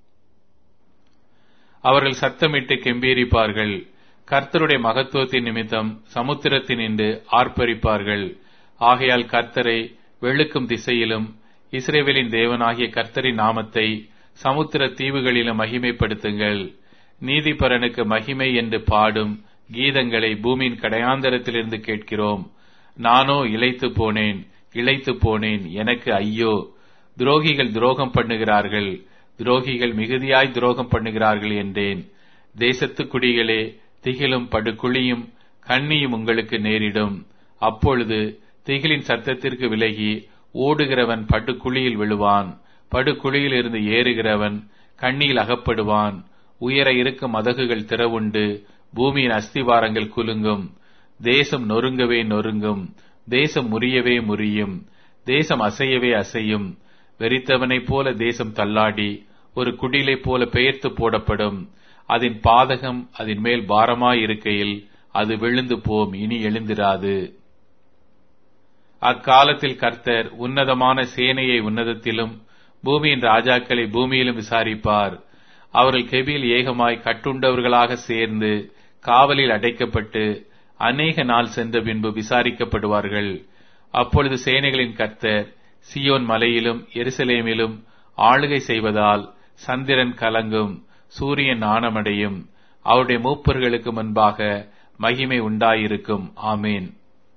அவர்கள் சத்தமிட்டு கெம்பீரிப்பார்கள். கர்த்தருடைய மகத்துவத்தின் நிமித்தம் சமுத்திரத்தினின்று ஆர்ப்பரிப்பார்கள். ஆகையால் கர்த்தரை வெளுக்கும் திசையிலும் இஸ்ரவேலின் தேவனாகிய கர்த்தரின் நாமத்தை சமுத்திர தீவுகளிலும் மகிமைப்படுத்துங்கள். நீதிபரனுக்கு மகிமை என்று பாடும் கீதங்களை பூமியின் கடையாந்தரத்திலிருந்து கேட்கிறோம். நானோ இளைத்து போனேன், இளைத்து போனேன், எனக்கு ஐயோ! துரோகிகள் துரோகம் பண்ணுகிறார்கள், துரோகிகள் மிகுதியாய் துரோகம் பண்ணுகிறார்கள் என்றேன். தேசத்து குடிகளே, திகிலும் படுகுழியும் கண்ணியும் உங்களுக்கு நேரிடும். அப்பொழுது திகிலின் சத்தத்திற்கு விலகி ஓடுகிறவன் படுகுழியில் விழுவான். படுகுழியில் இருந்து ஏறுகிறவன் கண்ணியில் அகப்படுவான். உயர இருக்கும் மதகுகள் திறவுண்டு பூமியின் அஸ்திவாரங்கள் குலுங்கும். தேசம் நொறுங்கவே நொறுங்கும், தேசம் முறியவே முறியும், தேசம் அசையவே அசையும். வெறித்தவனைப் போல தேசம் தள்ளாடி ஒரு குடிலை போல பெயர்த்து போடப்படும். அதன் பாதகம் அதன் மேல் பாரமாயிருக்கையில் அது விழுந்து போம், இனி எழுந்திராது. அக்காலத்தில் கர்த்தர் உன்னதமான சேனையை உன்னதத்திலும் பூமியின் ராஜாக்களை பூமியிலும் விசாரிப்பார். அவர்கள் கெபியில் ஏகமாய் கட்டுண்டவர்களாக சேர்ந்து காவலில் அடைக்கப்பட்டு அநேக நாள் சென்ற பின்பு விசாரிக்கப்படுவார்கள். அப்பொழுது சேனைகளின் கர்த்தர் சியோன் மலையிலும் எருசலேமிலும் ஆளுகை செய்வதால் சந்திரன் கலங்கும், சூரியன் நாணமடையும். அவருடைய மூப்பர்களுக்கு முன்பாக மகிமை உண்டாயிருக்கும். ஆமேன்.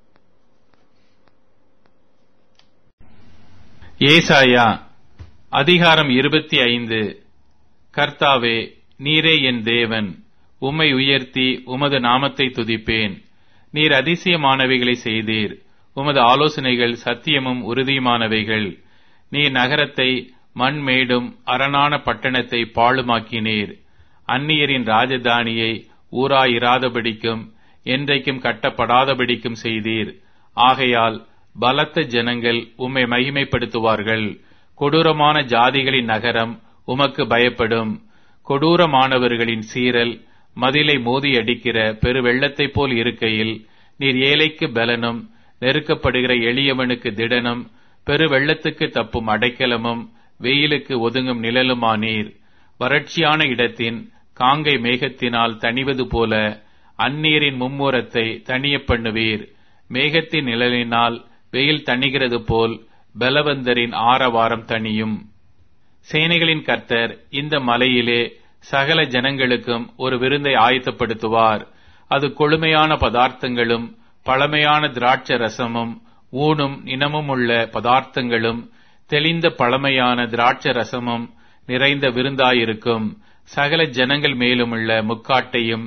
ஏசாயா அதிகாரம் 25. கர்த்தாவே, நீரே என் தேவன், உம்மை உயர்த்தி உமது நாமத்தை துதிப்பேன். நீர் அதிசயமானவைகளை செய்தீர். உமது ஆலோசனைகள் சத்தியமும் உறுதியுமானவைகள். நீர் நகரத்தை மண்மேடும் அரணான பட்டணத்தை பாழுமாக்கினீர். அந்நியரின் ராஜதானியை ஊராயிராதபடிக்கும் என்றைக்கும் கட்டப்படாதபடிக்கும் செய்தீர். ஆகையால் பலத்த ஜனங்கள் உம்மை மகிமைப்படுத்துவார்கள். கொடூரமான ஜாதிகளின் நகரம் உமக்கு பயப்படும். கொடூரமானவர்களின் சீறல் மதிலை மோதியடிக்கிற பெருவெள்ளத்தைப் போல் இருக்கையில் நீர் ஏழைக்கு பலனும் நெருக்கப்படுகிற எளியவனுக்கு திடனும் பெருவெள்ளத்துக்கு தப்பும் அடைக்கலமும் வெயிலுக்கு ஒதுங்கும் நிழலுமானீர். வறட்சியான இடத்தின் காங்கை மேகத்தினால் தணிவது போல அந்நீரின் மும்முரத்தை தணிய பண்ணுவீர். மேகத்தின் நிழலினால் வெயில் தணிகிறது போல் பலவந்தரின் ஆரவாரம் தணியும். சேனைகளின் கர்த்தர் இந்த மலையிலே சகல ஜனங்களுக்கும் ஒரு விருந்தை ஆயத்தப்படுத்துவார். அது கொழுமையான பதார்த்தங்களும் பழமையான திராட்சை ரசமும் ஊனும் இனமும் உள்ள பதார்த்தங்களும் தெளிந்த பழமையான திராட்சை ரசமும் நிறைந்த விருந்தாயிருக்கும். சகல ஜனங்கள் மேலுமுள்ள முக்காட்டையும்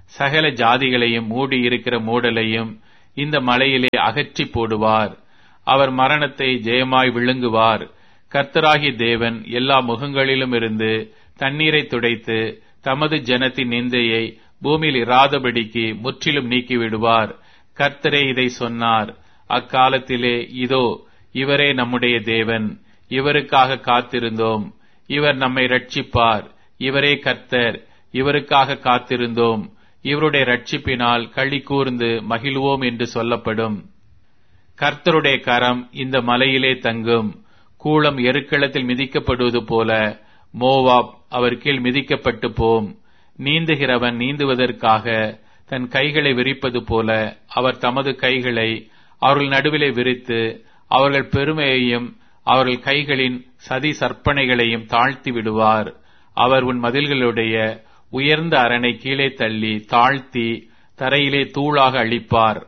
சகல ஜாதிகளையும் மூடி இருக்கிற மூடலையும் இந்த மலையிலே அகற்றி போடுவார். அவர் மரணத்தை ஜெயமாய் விழுங்குவார். கர்த்தராகிய தேவன் எல்லா முகங்களிலும் இருந்து தண்ணீரை துடைத்து தமது ஜனத்தின் நிந்தையை பூமியில் இராதபடிக்கு முற்றிலும் நீக்கிவிடுவார். கர்த்தரே இதை சொன்னார். அக்காலத்திலே இதோ இவரே நம்முடைய தேவன், இவருக்காக காத்திருந்தோம், இவர் நம்மை ரட்சிப்பார், இவரே கர்த்தர், இவருக்காக காத்திருந்தோம், இவருடைய ரட்சிப்பினால் களி கூர்ந்து மகிழ்வோம் என்று சொல்லப்படும். கர்த்தருடைய கரம் இந்த மலையிலே தங்கும். கூளம் எருக்களத்தில் மிதிக்கப்படுவது போல மோவாப் அவர் கீழ் மிதிக்கப்பட்டு போம். நீந்துகிறவன் நீந்துவதற்காக தன் கைகளை விரிப்பது போல அவர் தமது கைகளை அவர்கள் நடுவிலே விரித்து அவர்கள் பெருமையையும் அவர்கள் கைகளின் சதி சற்பனைகளையும் தாழ்த்தி விடுவார். அவர் உன் மதில்களுடைய உயர்ந்த அரணை கீழே தள்ளி தாழ்த்தி தரையிலே தூளாக அழிப்பார்.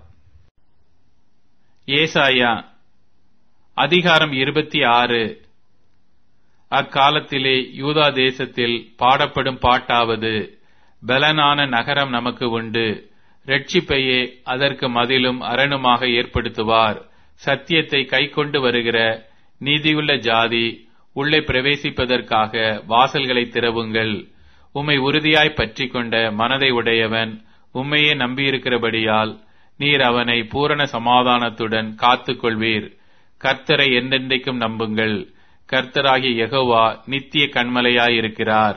ஏசாயா அதிகாரம் 26. அக்காலத்திலே யூதா தேசத்தில் பாடப்படும் பாட்டாவது, பலனான நகரம் நமக்கு உண்டு, இரட்சிப்பையே அதற்கு மதிலும் அரணுமாக ஏற்படுத்துவார். சத்தியத்தை கைக்கொண்டு வருகிற நீதியுள்ள ஜாதி உள்ளே பிரவேசிப்பதற்காக வாசல்களை திறவுங்கள். உம்மை உறுதியாய் பற்றி கொண்ட மனதை உடையவன் உம்மையே நம்பியிருக்கிறபடியால் நீர் அவனை பூரண சமாதானத்துடன் காத்துக்கொள்வீர். கர்த்தரை என்றென்றைக்கும் நம்புங்கள். கர்த்தராகிய யெகோவா நித்திய கன்மலையாயிருக்கிறார்.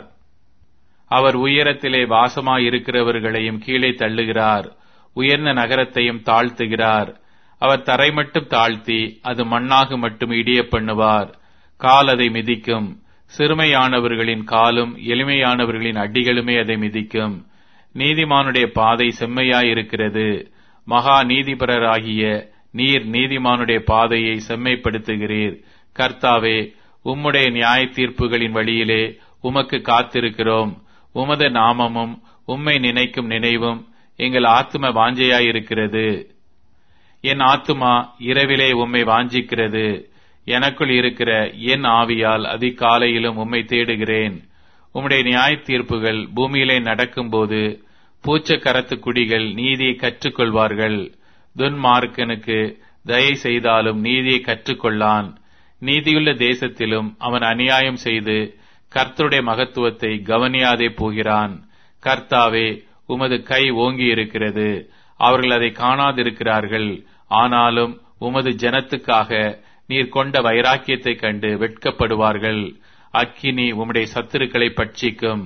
அவர் உயரத்திலே வாசமாயிருக்கிறவர்களையும் கீழே தள்ளுகிறார், உயர்ந்த நகரத்தையும் தாழ்த்துகிறார். அவர் தரை மட்டும் தாழ்த்தி அது மண்ணாக மட்டும் இடிய பண்ணுவார். கால் அதை மிதிக்கும். சிறுமையானவர்களின் காலும் எளிமையானவர்களின் அடிகளுமே அதை மிதிக்கும். நீதிமானுடைய பாதை செம்மையாயிருக்கிறது. மகா நீதிபரராகிய நீர் நீதிமானுடைய பாதையை செம்மைப்படுத்துகிறீர். கர்த்தாவே, உம்முடைய நியாய தீர்ப்புகளின் வழியிலே உமக்கு காத்திருக்கிறோம். உமது நாமமும் உம்மை நினைக்கும் நினைவும் எங்கள் ஆத்தும வாஞ்சையாயிருக்கிறது. என் ஆத்துமா இரவிலே உம்மை வாஞ்சிக்கிறது. எனக்குள் இருக்கிற என் ஆவியால் அதிகாலையிலும் உம்மை தேடுகிறேன். உம்முடைய நியாய தீர்ப்புகள் பூமியிலே நடக்கும்போது பூச்சக்கரத்து குடிகள் நீதியை கற்றுக்கொள்வார்கள். துன்மார்க்கனுக்கு தயை செய்தாலும் நீதியை கற்றுக்கொள்ளான். நீதியுள்ள தேசத்திலும் அவன் அநியாயம் செய்து கர்த்தருடைய மகத்துவத்தை கவனியாதே போகிறான். கர்த்தாவே, உமது கை ஓங்கி இருக்கிறது. அவர்கள் அதை காணாதிருக்கிறார்கள். ஆனாலும் உமது ஜனத்துக்காக நீர் கொண்ட வைராக்கியத்தைக் கண்டு வெட்கப்படுவார்கள். அக்கினி உம்முடைய சத்துருக்களை பட்சிக்கும்.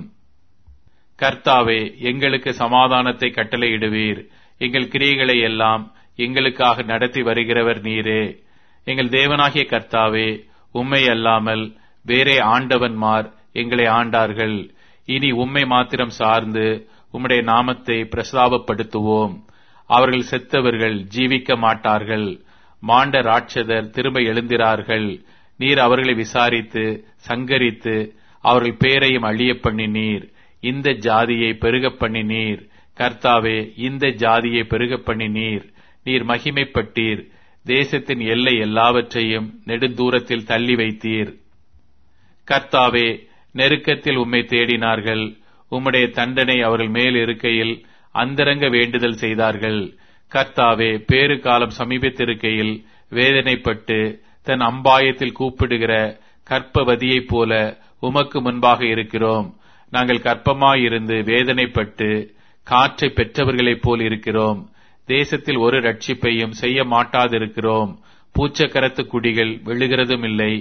கர்த்தாவே, எங்களுக்கு சமாதானத்தை கட்டளையிடுவீர். எங்கள் கிரியைகளை எல்லாம் எங்களுக்காக நடத்தி வருகிறவர் நீரே. எங்கள் தேவனாகிய கர்த்தாவே, உம்மை அல்லாமல் வேறே ஆண்டவன்மார் எங்களை ஆண்டார்கள். இனி உம்மை மாத்திரம் சார்ந்து உம்முடைய நாமத்தை பிரஸ்தாபப்படுத்துவோம். அவர்கள் செத்தவர்கள் ஜீவிக்க மாட்டார்கள். மாண்ட ராட்சதர் திரும்ப எழுந்திரார்கள். நீர் அவர்களை விசாரித்து சங்கரித்து அவர்கள் பேரையும் அழிய பண்ணினீர். இந்த ஜாதியை பெருக பண்ணினீர். கர்த்தாவே, இந்த ஜாதியை பெருக பண்ணினீர். நீர் மகிமைப்பட்டீர். தேசத்தின் எல்லை எல்லாவற்றையும் நெடுந்தூரத்தில் தள்ளி வைத்தீர். கர்த்தாவே, நெருக்கத்தில் உம்மை தேடினார்கள். உம்முடைய தண்டனை அவர்கள் மேல் இருக்கையில் அந்தரங்க வேண்டுதல் செய்தார்கள். கர்த்தாவே, பேறு காலம் சமீபத்திருக்கையில் வேதனைப்பட்டு தன் அம்பாயத்தில் கூப்பிடுகிற கற்பவதியைப் போல உமக்கு முன்பாக இருக்கிறோம். நாங்கள் கற்பமாயிருந்து வேதனைப்பட்டு காற்றை பெற்றவர்களைப் போல் இருக்கிறோம். தேசத்தில் ஒரு ரட்சிப்பையும் செய்ய மாட்டாதிருக்கிறோம். பூச்சக்கரத்து குடிகள் விழுகிறதும் இல்லை.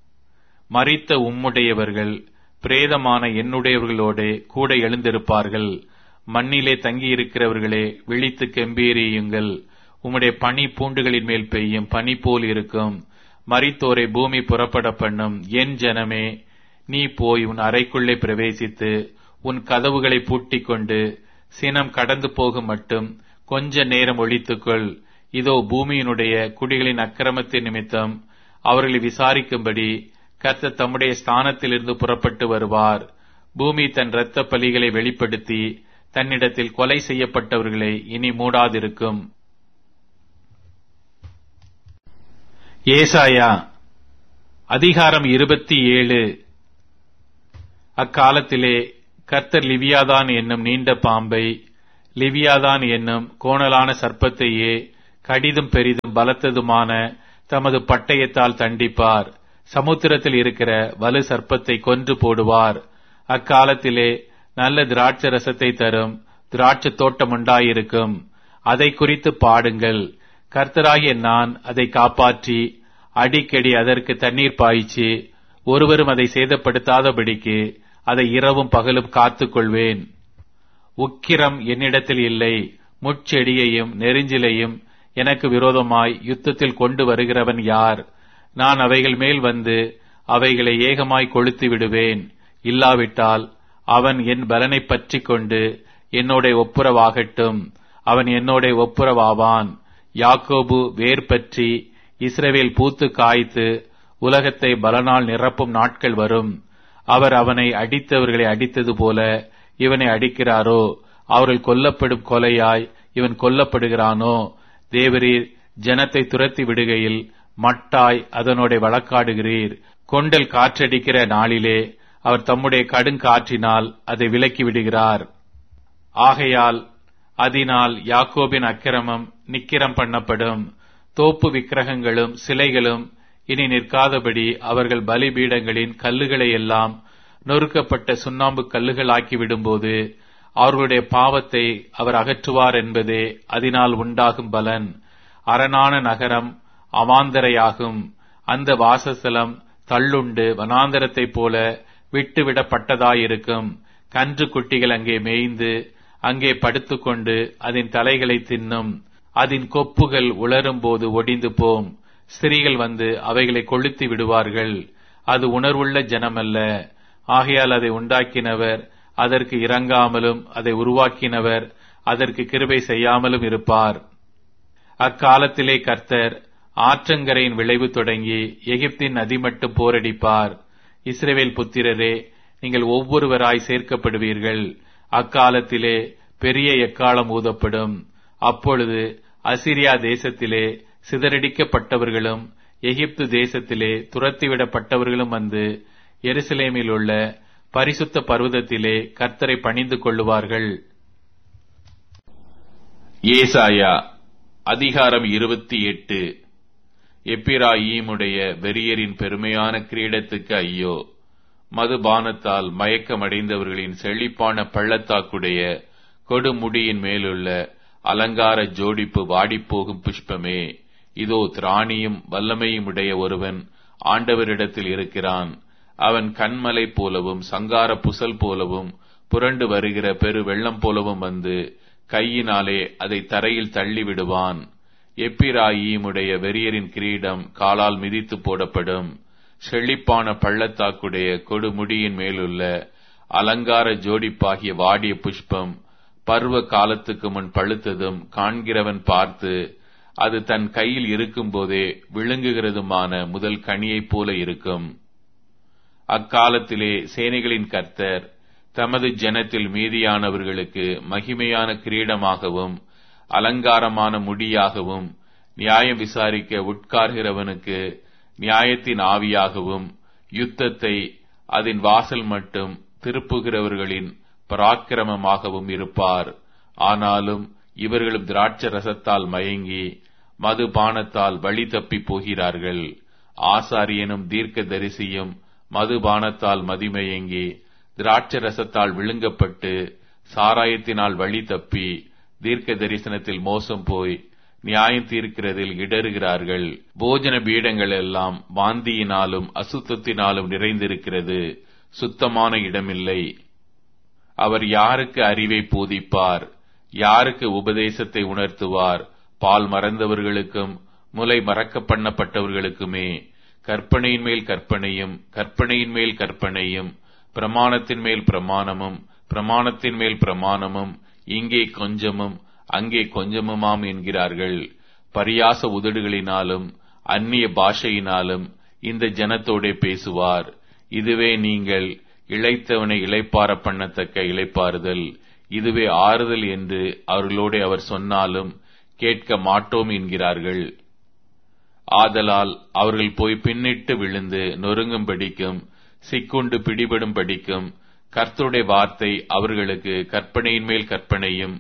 மரித்த உம்முடையவர்கள் பிரேதமான என்னுடையவர்களோடு கூட எழுந்திருப்பார்கள். மண்ணிலே தங்கியிருக்கிறவர்களே, விழித்து கெம்பீரியுங்கள். உம்முடைய பனி பூண்டுகளின் மேல் பெய்யும் பனி போல் இருக்கும். மரித்தோரை பூமி புறப்பட பண்ணும். என் ஜனமே, நீ போய் உன் அறைக்குள்ளே பிரவேசித்து உன் கதவுகளை பூட்டிக் கொண்டு சினம் கடந்து போகும் மட்டும் கொஞ்ச நேரம் ஒழித்துக்கொள். இதோ பூமியினுடைய குடிகளின் அக்கிரமத்தின் நிமித்தம் அவர்களை விசாரிக்கும்படி கர்த்தர் தம்முடைய ஸ்தானத்திலிருந்து புறப்பட்டு வருவார். பூமி தன் இரத்த பலிகளை வெளிப்படுத்தி தன்னிடத்தில் கொலை செய்யப்பட்டவர்களை இனி மூடாதிருக்கும். ஏசாயா அதிகாரம் 27. அக்காலத்திலே கர்த்தர் லிவியாதான் என்னும் நீண்ட பாம்பை லிவியாதான் என்னும் கோணலான சர்ப்பத்தையே கடிதும் பெரிதும் பலத்ததுமான தமது பட்டயத்தால் தண்டிப்பார். சமுத்திரத்தில் இருக்கிற வலு சர்ப்பத்தை கொன்று போடுவார். அக்காலத்திலே நல்ல திராட்சை ரசத்தை தரும் திராட்சை தோட்டம் உண்டாயிருக்கும். அதை குறித்து பாடுங்கள். கர்த்தராகிய நான் அதை காப்பாற்றி அடிக்கடி அதற்கு தண்ணீர் பாய்ச்சி ஒருவரும் அதை சேதப்படுத்தாதபடிக்கு அதை இரவும் பகலும் காத்துக் கொள்வேன். உக்கிரம் என்னிடத்தில் இல்லை. முட்செடியையும் நெரிஞ்சிலையும் எனக்கு விரோதமாய் யுத்தத்தில் கொண்டு வருகிறவன் யார்? நான் அவைகள் மேல் வந்து அவைகளை ஏகமாய் கொளுத்தி விடுவேன். இல்லாவிட்டால் அவன் என் பலனை பற்றி கொண்டு என்னோட ஒப்புரவாகட்டும். அவன் என்னோட ஒப்புரவாவான். யாக்கோபு வேர் பற்றி இஸ்ரவேல் பூத்து காய்த்து உலகத்தை பலனால் நிரப்பும் நாட்கள் வரும். அவர் அவனை அடித்தவர்களை அடித்தது போல இவனை அடிக்கிறாரோ? அவர்கள் கொல்லப்படும் கொலையாய் இவன் கொல்லப்படுகிறானோ? தேவரீர் ஜனத்தை துரத்தி விடுகையில் மட்டாய் அதனோட வழக்காடுகிறீர். கொண்டல் காற்றடிக்கிற நாளிலே அவர் தம்முடைய கடுங்காற்றினால் அதை விலக்கி விடுகிறார். ஆகையால் அதனால் யாக்கோபின் அக்கிரமம் நிக்கிரம் பண்ணப்படும். தோப்பு விக்கிரகங்களும் சிலைகளும் இனி நிற்காதபடி அவர்கள் பலிபீடங்களின் கல்லுகளை எல்லாம் நொறுக்கப்பட்ட சுண்ணாம்பு கல்லுகளாக்கி விடும்போது அவர்களுடைய பாவத்தை அவர் அகற்றுவார் என்பதே அதனால் உண்டாகும் பலன். அரணான நகரம் அவாந்தரையாகும். அந்த வாசஸ்தலம் தள்ளுண்டு வனாந்தரத்தைப் போல விட்டுவிடப்பட்டதாயிருக்கும். கன்று குட்டிகள் அங்கே மேய்ந்து அங்கே படுத்துக்கொண்டு அதன் தலைகளை தின்னும். அதன் கொப்புகள் உலரும் போது ஒடிந்து போம். ஸ்திரீகள் வந்து அவைகளை கொளுத்தி விடுவார்கள். அது உணர்வுள்ள ஜனமல்ல. ஆகையால் அதை உண்டாக்கினவர் அதற்கு இரங்காமலும் அதை உருவாக்கினவர் அதற்கு கிருபை செய்யாமலும் இருப்பார். அக்காலத்திலே கர்த்தர் ஆற்றங்கரையின் விளைவு தொடங்கி எகிப்தின் நதிமட்டும் போரடிப்பார். இஸ்ரவேல் புத்திரரே, நீங்கள் ஒவ்வொருவராய் சேர்க்கப்படுவீர்கள். அக்காலத்திலே பெரிய எக்காளம் ஊதப்படும். அப்பொழுது அசிரியா தேசத்திலே சிதறடிக்கப்பட்டவர்களும் எகிப்து தேசத்திலே துரத்திவிடப்பட்டவர்களும் வந்து எருசலேமில் உள்ள பரிசுத்த பர்வதத்திலே கர்த்தரை பணிந்து கொள்ளுவார்கள். ஏசாயா அதிகாரம் 28. எப்பிராயீமுடைய வெறியரின் பெருமையான கிரீடத்துக்கு ஐயோ! மதுபானத்தால் மயக்கமடைந்தவர்களின் செழிப்பான பள்ளத்தாக்குடைய கொடுமுடியின் மேலுள்ள அலங்கார ஜோடிப்பு வாடிப்போகும் புஷ்பமே! இதோ திராணியும் வல்லமையும் உடைய ஒருவன் ஆண்டவரிடத்தில் இருக்கிறான். அவன் கண்மலை போலவும் சங்கார புசல் போலவும் புரண்டு வருகிற பெரு வெள்ளம் போலவும் வந்து கையினாலே அதை தரையில் தள்ளிவிடுவான். எப்பிராயீமுடைய வெறியரின் கிரீடம் காலால் மிதித்து போடப்படும். செழிப்பான பள்ளத்தாக்குடைய கொடுமுடியின் மேலுள்ள அலங்கார ஜோடிப்பாகிய வாடிய புஷ்பம் பருவ காலத்துக்கு முன் பழுத்ததும் காண்கிறவன் பார்த்து அது தன் கையில் இருக்கும் போதே விழுங்குகிறதுமான முதல் கனியைப் போல இருக்கும். அக்காலத்திலே சேனைகளின் கர்த்தர் தமது ஜனத்தில் மீதியானவர்களுக்கு மகிமையான கிரீடமாகவும் அலங்காரமான முடியாகவும் நியாயம் விசாரிக்க உட்கார்கிறவனுக்கு நியாயத்தின் ஆவியாகவும் யுத்தத்தை அதன் வாசல் மட்டும் திருப்புகிறவர்களின் பராக்கிரமமாகவும் இருப்பார். ஆனாலும் இவர்களும் திராட்சை ரசத்தால் மயங்கி மதுபானத்தால் வழி தப்பி போகிறார்கள். ஆசாரியனும் தீர்க்க தரிசியும் மதுபானத்தால் மதிமயங்கி திராட்சை ரசத்தால் விழுங்கப்பட்டு சாராயத்தினால் வழி தப்பி தீர்க்க தரிசனத்தில் மோசம் போய் நியாயம் தீர்க்கிறதில் இடறுகிறார்கள். போஜன பீடங்கள் எல்லாம் வாந்தியினாலும் அசுத்தத்தினாலும் நிறைந்திருக்கிறது. சுத்தமான இடமில்லை. அவர் யாருக்கு அறிவை போதிப்பார்? யாருக்கு உபதேசத்தை உணர்த்துவார்? பால் மறந்தவர்களுக்கும் முலை மறக்க பண்ணப்பட்டவர்களுக்குமே. கற்பனையின் மேல் கற்பனையும் கற்பனையின் மேல் கற்பனையும் பிரமாணத்தின் மேல் பிரமாணமும் பிரமாணத்தின் மேல் பிரமாணமும் இங்கே கொஞ்சமும் அங்கே கொஞ்சமுமாம் என்கிறார்கள். பரியாச உதடுகளினாலும் அந்நிய பாஷையினாலும் இந்த ஜனத்தோடே பேசுவார். இதுவே நீங்கள் இளைத்தவனை இளைப்பார பண்ணத்தக்க இளைப்பாறுதல், இதுவே ஆறுதல் என்று அவர்களோட அவர் சொன்னாலும் கேட்க மாட்டோம் என்கிறார்கள். ஆதலால் அவர்கள் போய் பின்னிட்டு விழுந்து நொறுங்கும்படிக்கும் சிக்குண்டு பிடிபடும் படிக்கும் கர்த்தருடைய வார்த்தை அவர்களுக்கு கற்பனையின் மேல் கற்பனையும்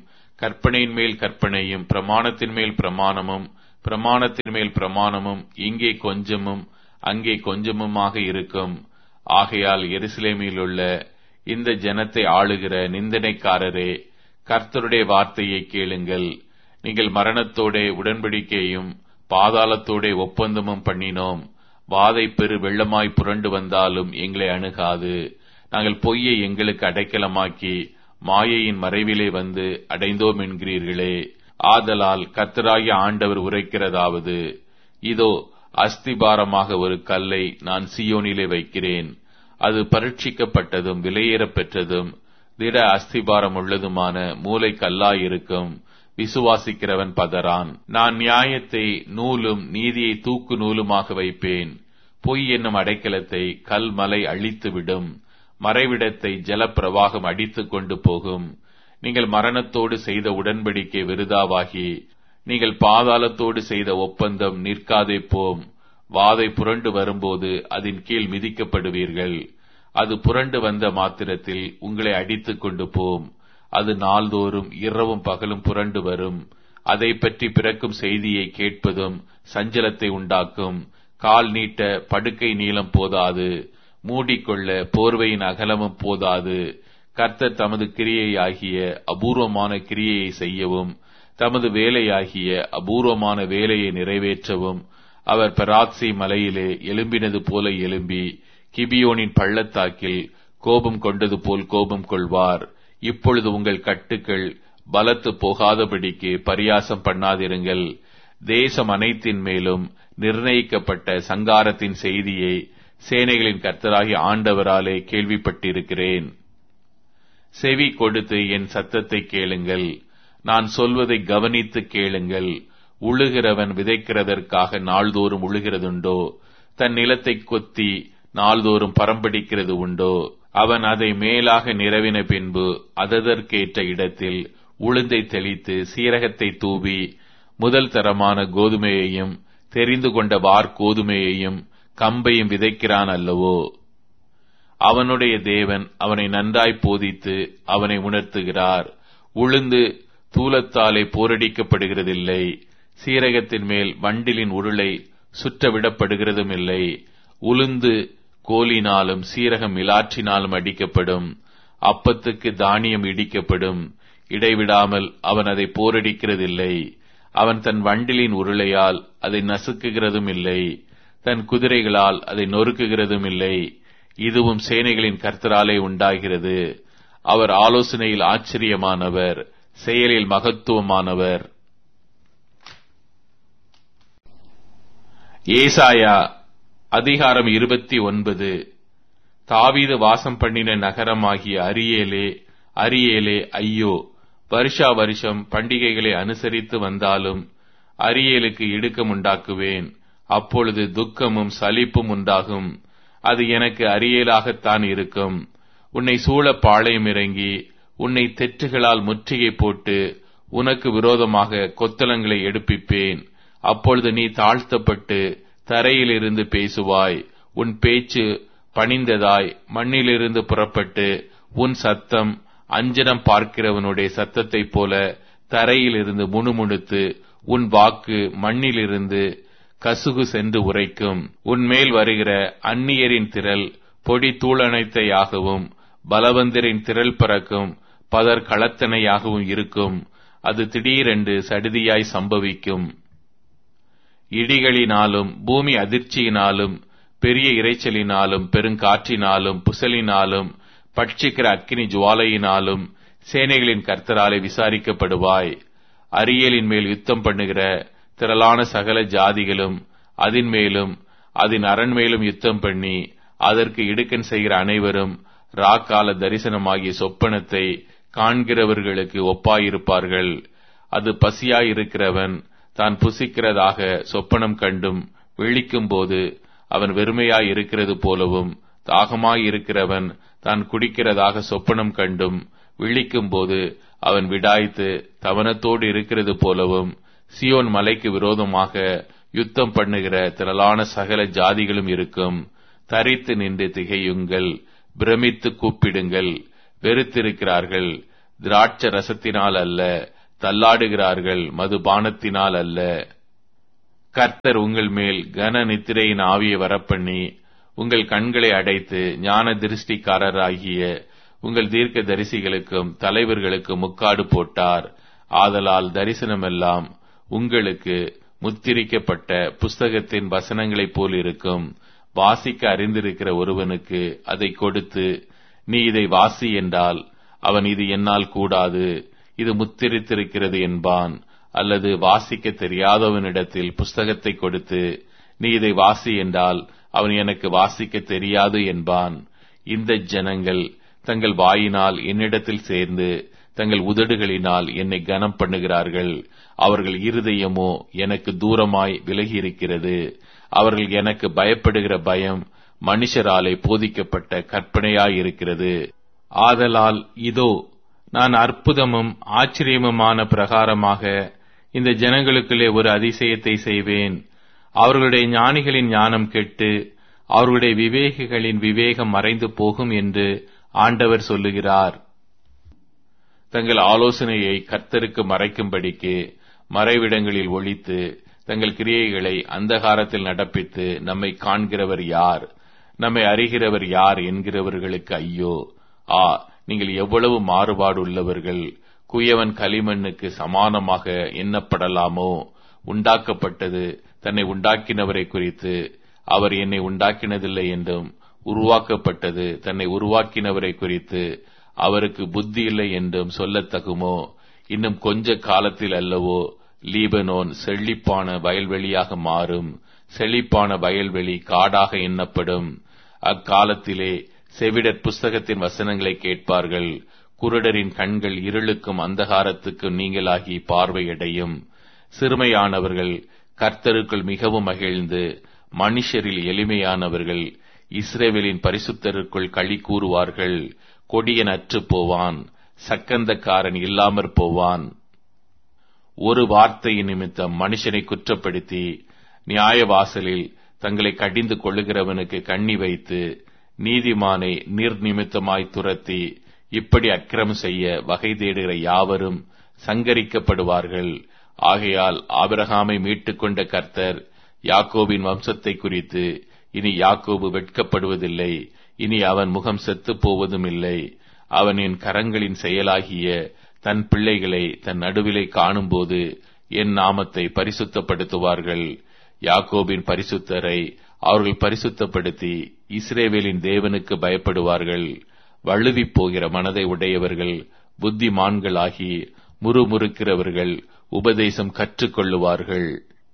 கற்பனையின் மேல் கற்பனையும் பிரமாணத்தின் மேல் பிரமாணமும் பிரமாணத்தின் மேல் பிரமாணமும் இங்கே கொஞ்சமும் அங்கே கொஞ்சமுமாக இருக்கும். ஆகையால் எருசலேமிலுள்ள இந்த ஜனத்தை ஆளுகிற நிந்தனைக்காரரே, கர்த்தருடைய வார்த்தையை கேளுங்கள். நீங்கள் மரணத்தோடே உடன்படிக்கையும் பாதாளத்தோடே ஒப்பந்தமும் பண்ணினோம். வாதை பெரு வெள்ளமாய் புரண்டு வந்தாலும் எங்களை அணுகாது. நாங்கள் பொய்யை எங்களுக்கு அடைக்கலமாக்கி மாயையின் மறைவிலே வந்து அடைந்தோம் என்கிறீர்களே. ஆதலால் கர்த்தராகிய ஆண்டவர் உரைக்கிறதாவது, இதோ அஸ்திபாரமாக ஒரு கல்லை நான் சீயோனிலே வைக்கிறேன். அது பரீட்சிக்கப்பட்டதும் விலையேறப் பெற்றதும் திட அஸ்திபாரம் உள்ளதுமான மூலை கல்லாயிருக்கும். விசுவாசிக்கிறவன் பதறான். நான் நியாயத்தை நூலும் நீதியை தூக்கு நூலுமாக வைப்பேன். பொய் என்னும் அடைக்கலத்தை கல்மலை அழித்துவிடும். மறைவிடத்தை ஜலப்பிரவாகம் அடித்துக் கொண்டு போகும். நீங்கள் மரணத்தோடு செய்த உடன்படிக்கை விருதாவாகி நீங்கள் பாதாளத்தோடு செய்த ஒப்பந்தம் நிற்காதே போம். வாதை புரண்டு வரும்போது அதன் கீழ் மிதிக்கப்படுவீர்கள். அது புரண்டு வந்த மாத்திரத்தில் உங்களை அடித்துக் கொண்டு போம். அது நாள்தோறும் இரவும் பகலும் புரண்டு வரும். அதை பற்றி பிறக்கும் செய்தியை கேட்பதும் சஞ்சலத்தை உண்டாக்கும். கால் நீட்ட படுக்கை நீளம் போதாது, மூடிக்கொள்ள போர்வையின் அகலமும் போதாது. கர்த்தர் தமது கிரியையாகிய அபூர்வமான கிரியையை செய்யவும் தமது வேலையாகிய அபூர்வமான வேலையை நிறைவேற்றவும் அவர் பெராத்சி மலையிலே எழும்பினது போல எழும்பி கிபியோனின் பள்ளத்தாக்கில் கோபம் கொண்டது போல் கோபம் கொள்வார். இப்பொழுது உங்கள் கட்டுக்கள் பலத்து போகாதபடிக்கு பரியாசம் பண்ணாதிருங்கள். தேசம் அனைத்தின் மேலும் நிர்ணயிக்கப்பட்ட சங்காரத்தின் செய்தியை சேனைகளின் கர்த்தராகிய ஆண்டவராலே கேள்விப்பட்டிருக்கிறேன். செவி கொடுத்து என் சத்தத்தை கேளுங்கள். நான் சொல்வதை கவனித்து கேளுங்கள். உழுகிறவன் விதைக்கிறதற்காக நாள்தோறும் உழுகிறதுண்டோ? தன் நிலத்தை கொத்தி நாள்தோறும் பரம்படிக்கிறது உண்டோ? அவன் அதை மேலாக நிரவின பின்பு அதற்கேற்ற இடத்தில் உளுந்தை தெளித்து சீரகத்தை தூவி முதல் தரமான கோதுமையையும் தெரிந்து கொண்ட வார்கோதுமையையும் கம்பையும் விதைக்கிறான் அல்லவோ? அவனுடைய தேவன் அவனை நன்றாய் போதித்து அவனை உணர்த்துகிறார். உளுந்து தூலத்தாலே போரடிக்கப்படுகிறதில்லை. சீரகத்தின் மேல் வண்டிலின் உருளை சுற்றவிடப்படுகிறதும் இல்லை. உளுந்து கோலினாலும் சீரகம் மிலாற்றினாலும் அடிக்கப்படும். அப்பத்துக்கு தானியம் இடிக்கப்படும். இடைவிடாமல் அவன் அதை போரடிக்கிறதில்லை. அவன் தன் வண்டிலின் உருளையால் அதை நசுக்குகிறதும் இல்லை. தன் குதிரைகளால் அதை நொறுக்குகிறதும் இல்லை. இதுவும் சேனைகளின் கர்த்தராலே உண்டாகிறது. அவர் ஆலோசனையில் ஆச்சரியமானவர், செயலில் மகத்துவமானவர். ஏசாயா அதிகாரம் 29. தாவீது வாசம் பண்ணின நகரமாகிய அரியேலே, அரியேலே, ஐயோ! வருஷா வருஷம் பண்டிகைகளை அனுசரித்து வந்தாலும் அரியேலுக்கு இடுக்கம் உண்டாக்குவேன். அப்பொழுது துக்கமும் சலிப்பும் உண்டாகும். அது எனக்கு அரியேலாகத்தான் இருக்கும். உன்னை சூழ பாளையம் இறங்கி உன்னை தெற்றுகளால் முற்றுகை போட்டு உனக்கு விரோதமாக கொத்தளங்களை எடுப்பிப்பேன். அப்பொழுது நீ தாழ்த்தப்பட்டு தரையிலிருந்து பேசுவாய். உன் பேச்சு பணிந்ததாய் மண்ணிலிருந்து புறப்பட்டு உன் சத்தம் அஞ்சனம் பார்க்கிறவனுடைய சத்தத்தைப் போல தரையிலிருந்து முணுமுணுத்து உன் வாக்கு மண்ணிலிருந்து கசுகு சென்று உரைக்கும். உன்மேல் வருகிற அந்நியரின் திரள் பொடி தூளனைத்தையாகவும் பலவந்தரின் திரள் பறக்கும் பதர் களத்தனையாகவும் இருக்கும். அது திடீரென்று சடுதியாய் சம்பவிக்கும். இடிகளினாலும் பூமி அதிர்ச்சியினாலும் பெரிய இரைச்சலினாலும் பெருங்காற்றினாலும் புசலினாலும் பட்சிக்கிற அக்கினி ஜுவாலையினாலும் சேனைகளின் கர்த்தராலே விசாரிக்கப்படுவாய். அரியேலின் மேல் யுத்தம் பண்ணுகிற திரளான சகல ஜாதிகளும் அதன் மேலும் அதன் அரண்மேலும் யுத்தம் பண்ணி அதற்கு இடுக்கண் செய்கிற அனைவரும் ராக்கால தரிசனமாகிய சொப்பனத்தை காண்கிறவர்களுக்கு ஒப்பாயிருப்பார்கள். அது பசியாயிருக்கிறவன் தான் புசிக்கிறதாக சொப்பனம் கண்டும் விழிக்கும் போது அவன் வெறுமையாய் இருக்கிறது போலவும், தாகமாயிருக்கிறவன் தான் குடிக்கிறதாக சொப்பனம் கண்டும் விழிக்கும் போது அவன் விடாய்த்து தவனத்தோடு இருக்கிறது போலவும், சியோன் மலைக்கு விரோதமாக யுத்தம் பண்ணுகிற திரளான சகல ஜாதிகளும் இருக்கும். தரித்து நின்று திகையுங்கள், பிரமித்து கூப்பிடுங்கள். வெறுத்திருக்கிறார்கள், திராட்ச ரசத்தினால் அல்ல, தள்ளாடுகிறார்கள், மதுபானத்தினால் அல்ல. கர்த்தர் உங்கள் மேல் கன நித்திரையின் ஆவியை வரப்பண்ணி உங்கள் கண்களை அடைத்து ஞான திருஷ்டிக்காரராகிய உங்கள் தீர்க்க தரிசிகளுக்கும் தலைவர்களுக்கும் முக்காடு போட்டார். ஆதலால் தரிசனமெல்லாம் உங்களுக்கு முத்திரிக்கப்பட்ட புஸ்தகத்தின் வசனங்களைப் போல் இருக்கும். வாசிக்க அறிந்திருக்கிற ஒருவனுக்கு அதை கொடுத்து, நீ இதை வாசி என்றால் அவன் இது என்னால் கூடாது, இது முத்திரித்திருக்கிறது என்பான். அல்லது வாசிக்க தெரியாதவனிடத்தில் புஸ்தகத்தை கொடுத்து, நீ இதை வாசி என்றால் அவன் எனக்கு வாசிக்க தெரியாது என்பான். இந்த ஜனங்கள் தங்கள் வாயினால் என்னிடத்தில் சேர்ந்து தங்கள் உதடுகளினால் என்னை கனம் பண்ணுகிறார்கள். அவர்கள் இருதயமோ எனக்கு தூரமாய் விலகி இருக்கிறது. அவர்கள் எனக்கு பயப்படுகிற பயம் மனுஷராலே போதிக்கப்பட்ட கற்பனையாயிருக்கிறது. ஆதலால் இதோ, நான் அற்புதமும் ஆச்சரியமுமான பிரகாரமாக இந்த ஜனங்களுக்குள்ளே ஒரு அதிசயத்தை செய்வேன். அவர்களுடைய ஞானிகளின் ஞானம் கெட்டு அவர்களுடைய விவேகிகளின் விவேகம் மறைந்து போகும் என்று ஆண்டவர் சொல்லுகிறார். தங்கள் ஆலோசனையை கர்த்தருக்கு மறைக்கும்படிக்கு மறைவிடங்களில் ஒளித்து தங்கள் கிரியைகளை அந்தகாரத்தில் நடப்பித்து நம்மை காண்கிறவர் யார், நம்மை அறிகிறவர் யார் என்கிறவர்களுக்கு ஐயோ! நீங்கள் எவ்வளவு மாறுபாடு உள்ளவர்கள்! குயவன் களிமண்ணுக்கு சமானமாக எண்ணப்படலாமோ? உண்டாக்கப்பட்டது தன்னை உண்டாக்கினவரை குறித்து, அவர் என்னை உண்டாக்கினதில்லை என்றும், உருவாக்கப்பட்டது தன்னை உருவாக்கினவரை குறித்து, அவருக்கு புத்தி இல்லை என்றும் சொல்லத்தகுமோ? இன்னும் கொஞ்ச காலத்தில் அல்லவோ லீபனோன் செழிப்பான வயல்வெளியாக மாறும். செழிப்பான வயல்வெளி காடாக எண்ணப்படும். அக்காலத்திலே செவிடர் புஸ்தகத்தின் வசனங்களை கேட்பார்கள். குருடரின் கண்கள் இருளுக்கும் அந்தகாரத்துக்கும் நீங்களாகி பார்வையடையும். சிறுமையானவர்கள் கர்த்தருக்குள் மிகவும் மகிழ்ந்து, மனுஷரில் எளிமையானவர்கள் இஸ்ரவேலின் பரிசுத்தருக்குள் களி கூறுவார்கள். கொடியன் அற்று போவான், சக்கந்தக்காரன் இல்லாமற் போவான். ஒரு வார்த்தையின் நிமித்தம் மனுஷனை குற்றப்படுத்தி நியாயவாசலில் தங்களை கடிந்து கொள்ளுகிறவனுக்கு கண்ணி வைத்து, நீதிமானை நிர்நிமித்தமாய் துரத்தி இப்படி அக்கிரமம் செய்ய வகை தேடுகிற யாவரும் சங்கரிக்கப்படுவார்கள். ஆகையால் ஆபிரகாமை மீட்டுக் கொண்ட கர்த்தர் யாக்கோபின் வம்சத்தை குறித்து, இனி யாக்கோபு வெட்கப்படுவதில்லை, இனி அவன் முகம் செத்துப் போவதும் இல்லை. அவன் என் கரங்களின் செயலாகிய தன் பிள்ளைகளை தன் நடுவிலே காணும்போது என் நாமத்தை பரிசுத்தப்படுத்துவார்கள். யாக்கோபின் பரிசுத்தரை அவர்கள் பரிசுத்தப்படுத்தி இஸ்ரவேலின் தேவனுக்கு பயப்படுவார்கள். வழுவிப் போகிற மனதை உடையவர்கள் புத்திமான்களாகி முறுமுறுக்கிறவர்கள் உபதேசம் கற்றுக்கொள்ளுவார்கள்.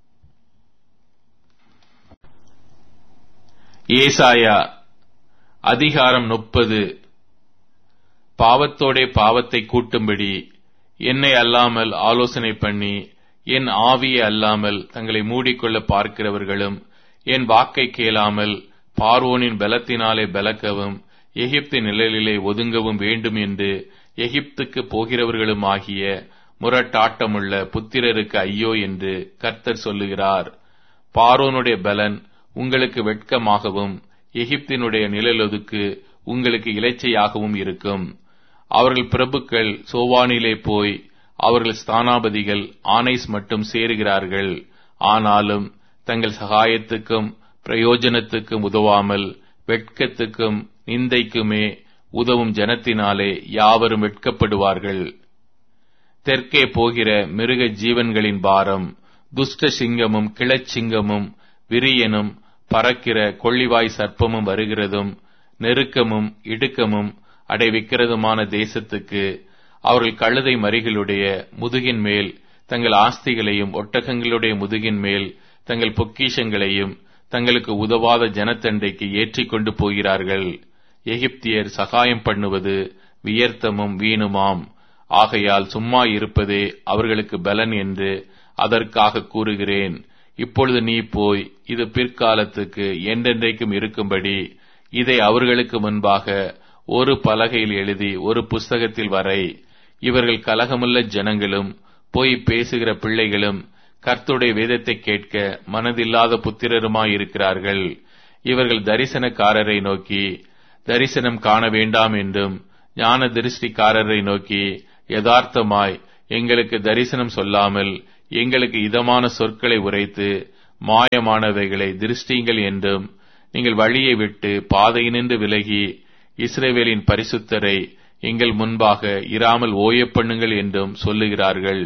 ஏசாயா அதிகாரம் 30. பாவத்தோடே பாவத்தை கூட்டும்படி என்னை அல்லாமல் ஆலோசனை பண்ணி, என் ஆவியை அல்லாமல் தங்களை மூடிக்கொள்ள பார்க்கிறவர்களும், என் வாக்கை கேளாமல் பார்வோனின் பலத்தினாலே பலக்கவும் எகிப்தின் நிழலிலே ஒதுங்கவும் வேண்டும் என்று எகிப்துக்கு போகிறவர்களுமாகிய முரட்டாட்டமுள்ள புத்திரருக்கு ஐயோ என்று கர்த்தர் சொல்லுகிறார். பார்வோனுடைய பலன் உங்களுக்கு வெட்கமாகவும் எகிப்தினுடைய நிழலொதுக்கு உங்களுக்கு இலைச்சையாகவும் இருக்கும். அவர்கள் பிரபுக்கள் சோவானிலே போய் அவர்கள் ஸ்தானாபதிகள் ஆனைஸ் மட்டும் சேருகிறார்கள். ஆனாலும் தங்கள் சகாயத்துக்கும் பிரயோஜனத்துக்கும் உதவாமல் வெட்கத்துக்கும் நிந்தைக்குமே உதவும் ஜனத்தினாலே யாவரும் வெட்கப்படுவார்கள். தெற்கே போகிற மிருக ஜீவன்களின் பாரம், துஷ்ட சிங்கமும் கிளச்சிங்கமும் விரியனும் பறக்கிற கொள்ளிவாய் சர்ப்பமும் வருகிறதும் நெருக்கமும் இடுக்கமும் அடைவிக்கிறதுமான தேசத்துக்கு அவர்கள் கழுதை மறிகளுடைய முதுகின் மேல் தங்கள் ஆஸ்திகளையும் ஒட்டகங்களுடைய முதுகின் மேல் தங்கள் பொக்கிஷங்களையும் தங்களுக்கு உதவாத ஜனத்தண்டைக்கு ஏற்றிக் கொண்டு போகிறார்கள். எகிப்தியர் சகாயம் பண்ணுவது வியர்த்தமும் வீணுமாம். ஆகையால் சும்மா இருப்பதே அவர்களுக்கு பலன் என்று அதற்காக கூறுகிறேன். இப்பொழுது நீ போய் இது பிற்காலத்துக்கு என்றென்றைக்கும் இருக்கும்படி இதை அவர்களுக்கு முன்பாக ஒரு பலகையில் எழுதி ஒரு புஸ்தகத்தில் வரை. இவர்கள் கலகமுள்ள ஜனங்களும் போய் பேசுகிற பிள்ளைகளும் கர்த்தருடைய வேதத்தை கேட்க மனதில்லாத புத்திரருமாயிருக்கிறார்கள். இவர்கள் தரிசனக்காரரை நோக்கி தரிசனம் காண வேண்டாம் என்றும், ஞான திருஷ்டிக்காரரை நோக்கி யதார்த்தமாய் எங்களுக்கு தரிசனம் சொல்லாமல் எங்களுக்கு இதமான சொற்களை உரைத்து மாயமானவைகளை திருஷ்டிங்கள் என்றும் நீங்கள் வழியை விட்டு பாதையினின்று விலகி இஸ்ரவேலின் பரிசுத்தரை எங்கள் முன்பாக இராமல் ஓயப் பண்ணுங்கள் என்றும் சொல்லுகிறார்கள்.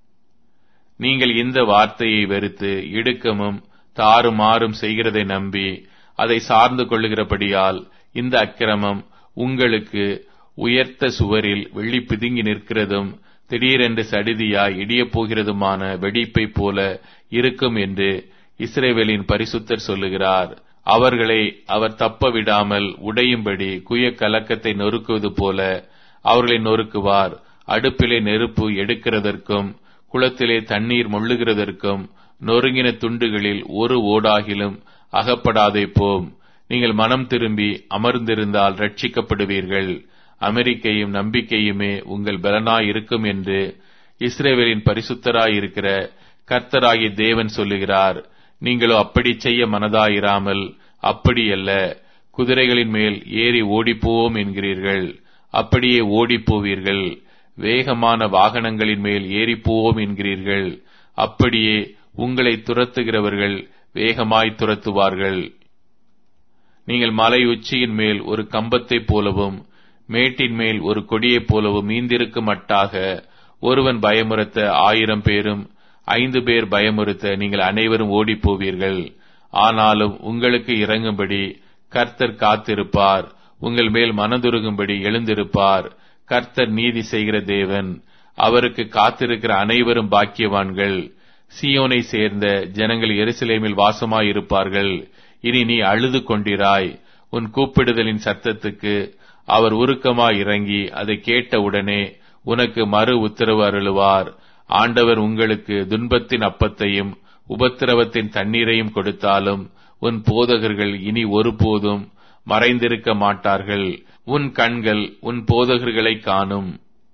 நீங்கள் இந்த வார்த்தையை வெறுத்து இடுக்கமும் தாறுமாறும் செய்கிறதை நம்பி அதை சார்ந்து கொள்ளுகிறபடியால் இந்த அக்கிரமம் உங்களுக்கு உயர்த்த சுவரில் வெள்ளி பிதுங்கி நிற்கிறதும் திடீரென்று சடிதியாய் இடியப் போகிறதுமான வெடிப்பை போல இருக்கும் என்று இஸ்ரவேலின் பரிசுத்தர் சொல்லுகிறார். அவர்களை அவர் தப்ப விடாமல் உடையும்படி குய கலக்கத்தை நொறுக்குவது போல அவர்களை நொறுக்குவார். அடுப்பிலே நெருப்பு எடுக்கிறதற்கும் குளத்திலே தண்ணீர் மொள்ளுகிறதற்கும் நொறுங்கின துண்டுகளில் ஒரு ஓடாகிலும் அகப்படாதே போம். நீங்கள் மனம் திரும்பி அமர்ந்திருந்தால் ரட்சிக்கப்படுவீர்கள். அமெரிக்கையும் நம்பிக்கையுமே உங்கள் பலனாய் இருக்கும் என்று இஸ்ரவேலின் பரிசுத்தராயிருக்கிற கர்த்தராகிய தேவன் சொல்லுகிறார். நீங்களோ அப்படி செய்ய மனதாயிராமல் அப்படியல்ல, குதிரைகளின் மேல் ஏறி ஓடிப்போவோம் என்கிறீர்கள். அப்படியே ஓடிப்போவீர்கள். வேகமான வாகனங்களின் மேல் ஏறிப்போவோம் என்கிறீர்கள். அப்படியே உங்களை துரத்துகிறவர்கள் வேகமாய் துரத்துவார்கள். நீங்கள் மலை உச்சியின் மேல் ஒரு கம்பத்தைப் போலவும் மேட்டின் மேல் ஒரு கொடியைப் போலவும் மீந்திருக்க மட்டாக ஒருவன் பயமுறுத்த 1000 பேரும் 5 பேர் பயமுறுத்த நீங்கள் அனைவரும் ஓடிப்போவீர்கள். ஆனாலும் உங்களுக்கு இறங்கும்படி கர்த்தர் காத்திருப்பார். உங்கள் மேல் மனதுருகும்படி எழுந்திருப்பார். கர்த்தர் நீதி செய்கிற தேவன். அவருக்கு காத்திருக்கிற அனைவரும் பாக்கியவான்கள். சீயோனை சேர்ந்த ஜனங்கள் எருசலேமில் வாசமாயிருப்பார்கள். இனி நீ அழுது கொண்டிராய். உன் கூப்பிடுதலின் சத்தத்துக்கு அவர் உருக்கமாய் இறங்கி அதை கேட்டவுடனே உனக்கு மறு உத்தரவு அருளுவார். ஆண்டவர் உங்களுக்கு துன்பத்தின் அப்பத்தையும் உபத்திரவத்தின் தண்ணீரையும் கொடுத்தாலும் உன் போதகர்கள் இனி ஒருபோதும் மறைந்திருக்க மாட்டார்கள். உன் கண்கள் உன் போதகர்களை காணும்.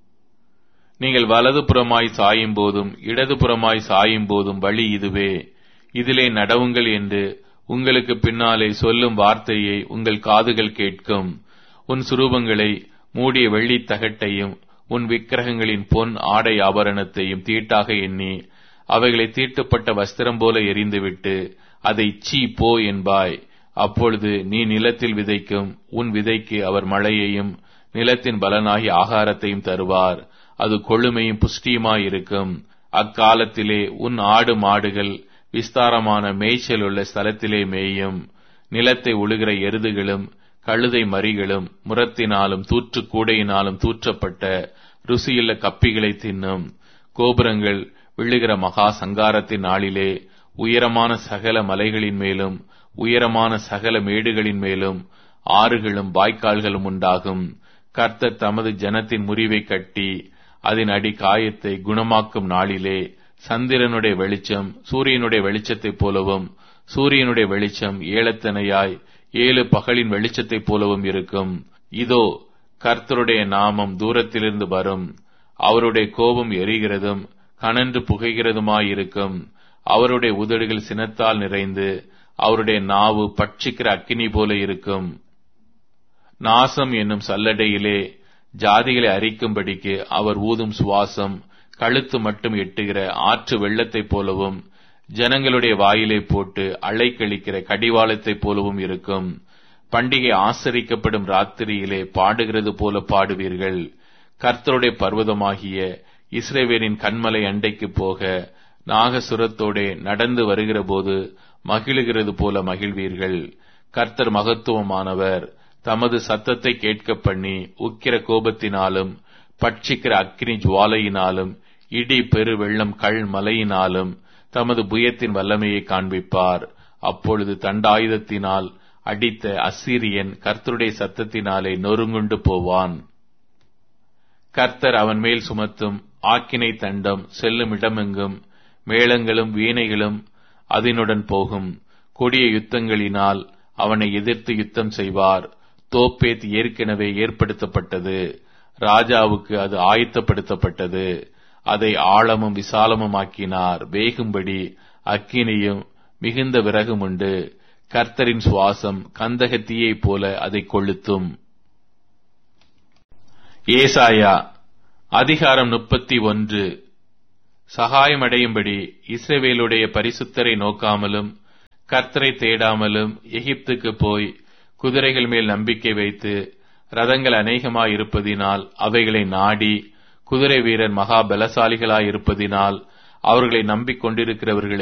நீங்கள் வலது புறமாய் சாயும் போதும் இடது புறமாய் சாயும் போதும் வழி இதுவே, இதிலே நடவுங்கள் என்று உங்களுக்கு பின்னாலே சொல்லும் வார்த்தையை உங்கள் காதுகள் கேட்கும். உன் சுரூபங்களை மூடிய வெள்ளித் தகட்டையும் உன் விக்கிரகங்களின் பொன் ஆடை ஆபரணத்தையும் தீட்டாக எண்ணி அவைகளை தீட்டுப்பட்ட வஸ்திரம் போல எறிந்துவிட்டு அதை சீ போ என்பாய். அப்பொழுது நீ நிலத்தில் விதைக்கும் உன் விதைக்கு அவர் மழையையும் நிலத்தின் பலனாகி ஆகாரத்தையும் தருவார். அது கொழுமையும் புஷ்டியுமாயிருக்கும். அக்காலத்திலே உன் ஆடு மாடுகள் விஸ்தாரமான மேய்ச்சல் உள்ள ஸ்தலத்திலே மேயும். நிலத்தை உழுகிற எருதுகளும் கழுதை மறிகளும் முரத்தினாலும் தூற்று கூடையினாலும் தூற்றப்பட்ட ருசியுள்ள கப்பிகளை தின்னும். கோபுரங்கள் விழுகிற மகா சங்காரத்தின் நாளிலே உயரமான சகல மலைகளின் மேலும் உயரமான சகல மேடுகளின் மேலும் ஆறுகளும் வாய்க்கால்களும் உண்டாகும். கர்த்தர் தமது ஜனத்தின் முறிவை கட்டி அதன் அடி காயத்தை குணமாக்கும் நாளிலே சந்திரனுடைய வெளிச்சம் சூரியனுடைய வெளிச்சத்தைப் போலவும் சூரியனுடைய வெளிச்சம் ஏலத்தனையாய் 7 பகலின் வெளிச்சத்தைப் போலவும் இருக்கும். இதோ கர்த்தருடைய நாமம் தூரத்திலிருந்து வரும். அவருடைய கோபம் எரிகிறதும் கனன்று புகைகிறதுமாயிருக்கும். அவருடைய உதடுகள் சினத்தால் நிறைந்து அவருடைய நாவு பட்சிக்கிற அக்கினி போல இருக்கும். நாசம் என்னும் சல்லடையிலே ஜாதிகளை அரிக்கும்படிக்கு அவர் ஊதும் சுவாசம் கழுத்து மட்டும் எட்டுகிற ஆற்று வெள்ளத்தைப் போலவும் ஜனங்களுடைய வாயிலே போட்டு அலைக்கழிக்கிற கடிவாளத்தைப் போலவும் இருக்கும். பண்டிகை ஆசரிக்கப்படும் ராத்திரியிலே பாடுகிறது போல பாடுவீர்கள். கர்த்தருடைய பர்வதமாகிய இஸ்ரவேலின் கன்மலை அண்டைக்கு போக நாகசுரத்தோடே நடந்து வருகிற போது மகிழுகிறது போல மகிழ்வீர்கள். கர்த்தர் மகத்துவமானவர். தமது சத்தத்தை கேட்க பண்ணி உக்கிர கோபத்தினாலும் பட்சிக்கிற அக்கினி ஜுவாலையினாலும் இடி பெரு வெள்ளம் கள் மலையினாலும் தமது புயத்தின் வல்லமையை காண்பிப்பார். அப்பொழுது தண்டாயுதத்தினால் அடித்த அசீரியன் கர்த்தருடைய சத்தத்தினாலே நொறுங்குண்டு போவான். கர்த்தர் அவன் மேல் சுமத்தும் ஆக்கினை தண்டம் செல்லும் இடமெங்கும் மேளங்களும் வீணைகளும் அதனுடன் போகும். கொடிய யுத்தங்களினால் அவனை எதிர்த்து யுத்தம் செய்வார். தோப்பேத் ஏற்கனவே ஏற்படுத்தப்பட்டது. ராஜாவுக்கு அது ஆயத்தப்படுத்தப்பட்டது. அதை ஆழமும் விசாலமும் ஆக்கினார். வேகும்படி அக்கினியும் மிகுந்த விறகும் உண்டு. கர்த்தரின் சுவாசம் கந்தகத்தீயைப் போல அதை கொளுத்தும். ஏசாயா அதிகாரம் 31. சகாயமடையும்படி இஸ்ரவேலுடைய பரிசுத்தரை நோக்காமலும் கர்த்தரை தேடாமலும் எகிப்துக்கு போய் குதிரைகள் மேல் நம்பிக்கை வைத்து ரதங்கள் அநேகமாயிருப்பதினால் அவைகளை நாடி குதிரை வீரர் மகா பலசாலிகளாயிருப்பதினால் அவர்களை நம்பிக் கொண்டிருக்கிறவர்களுக்கு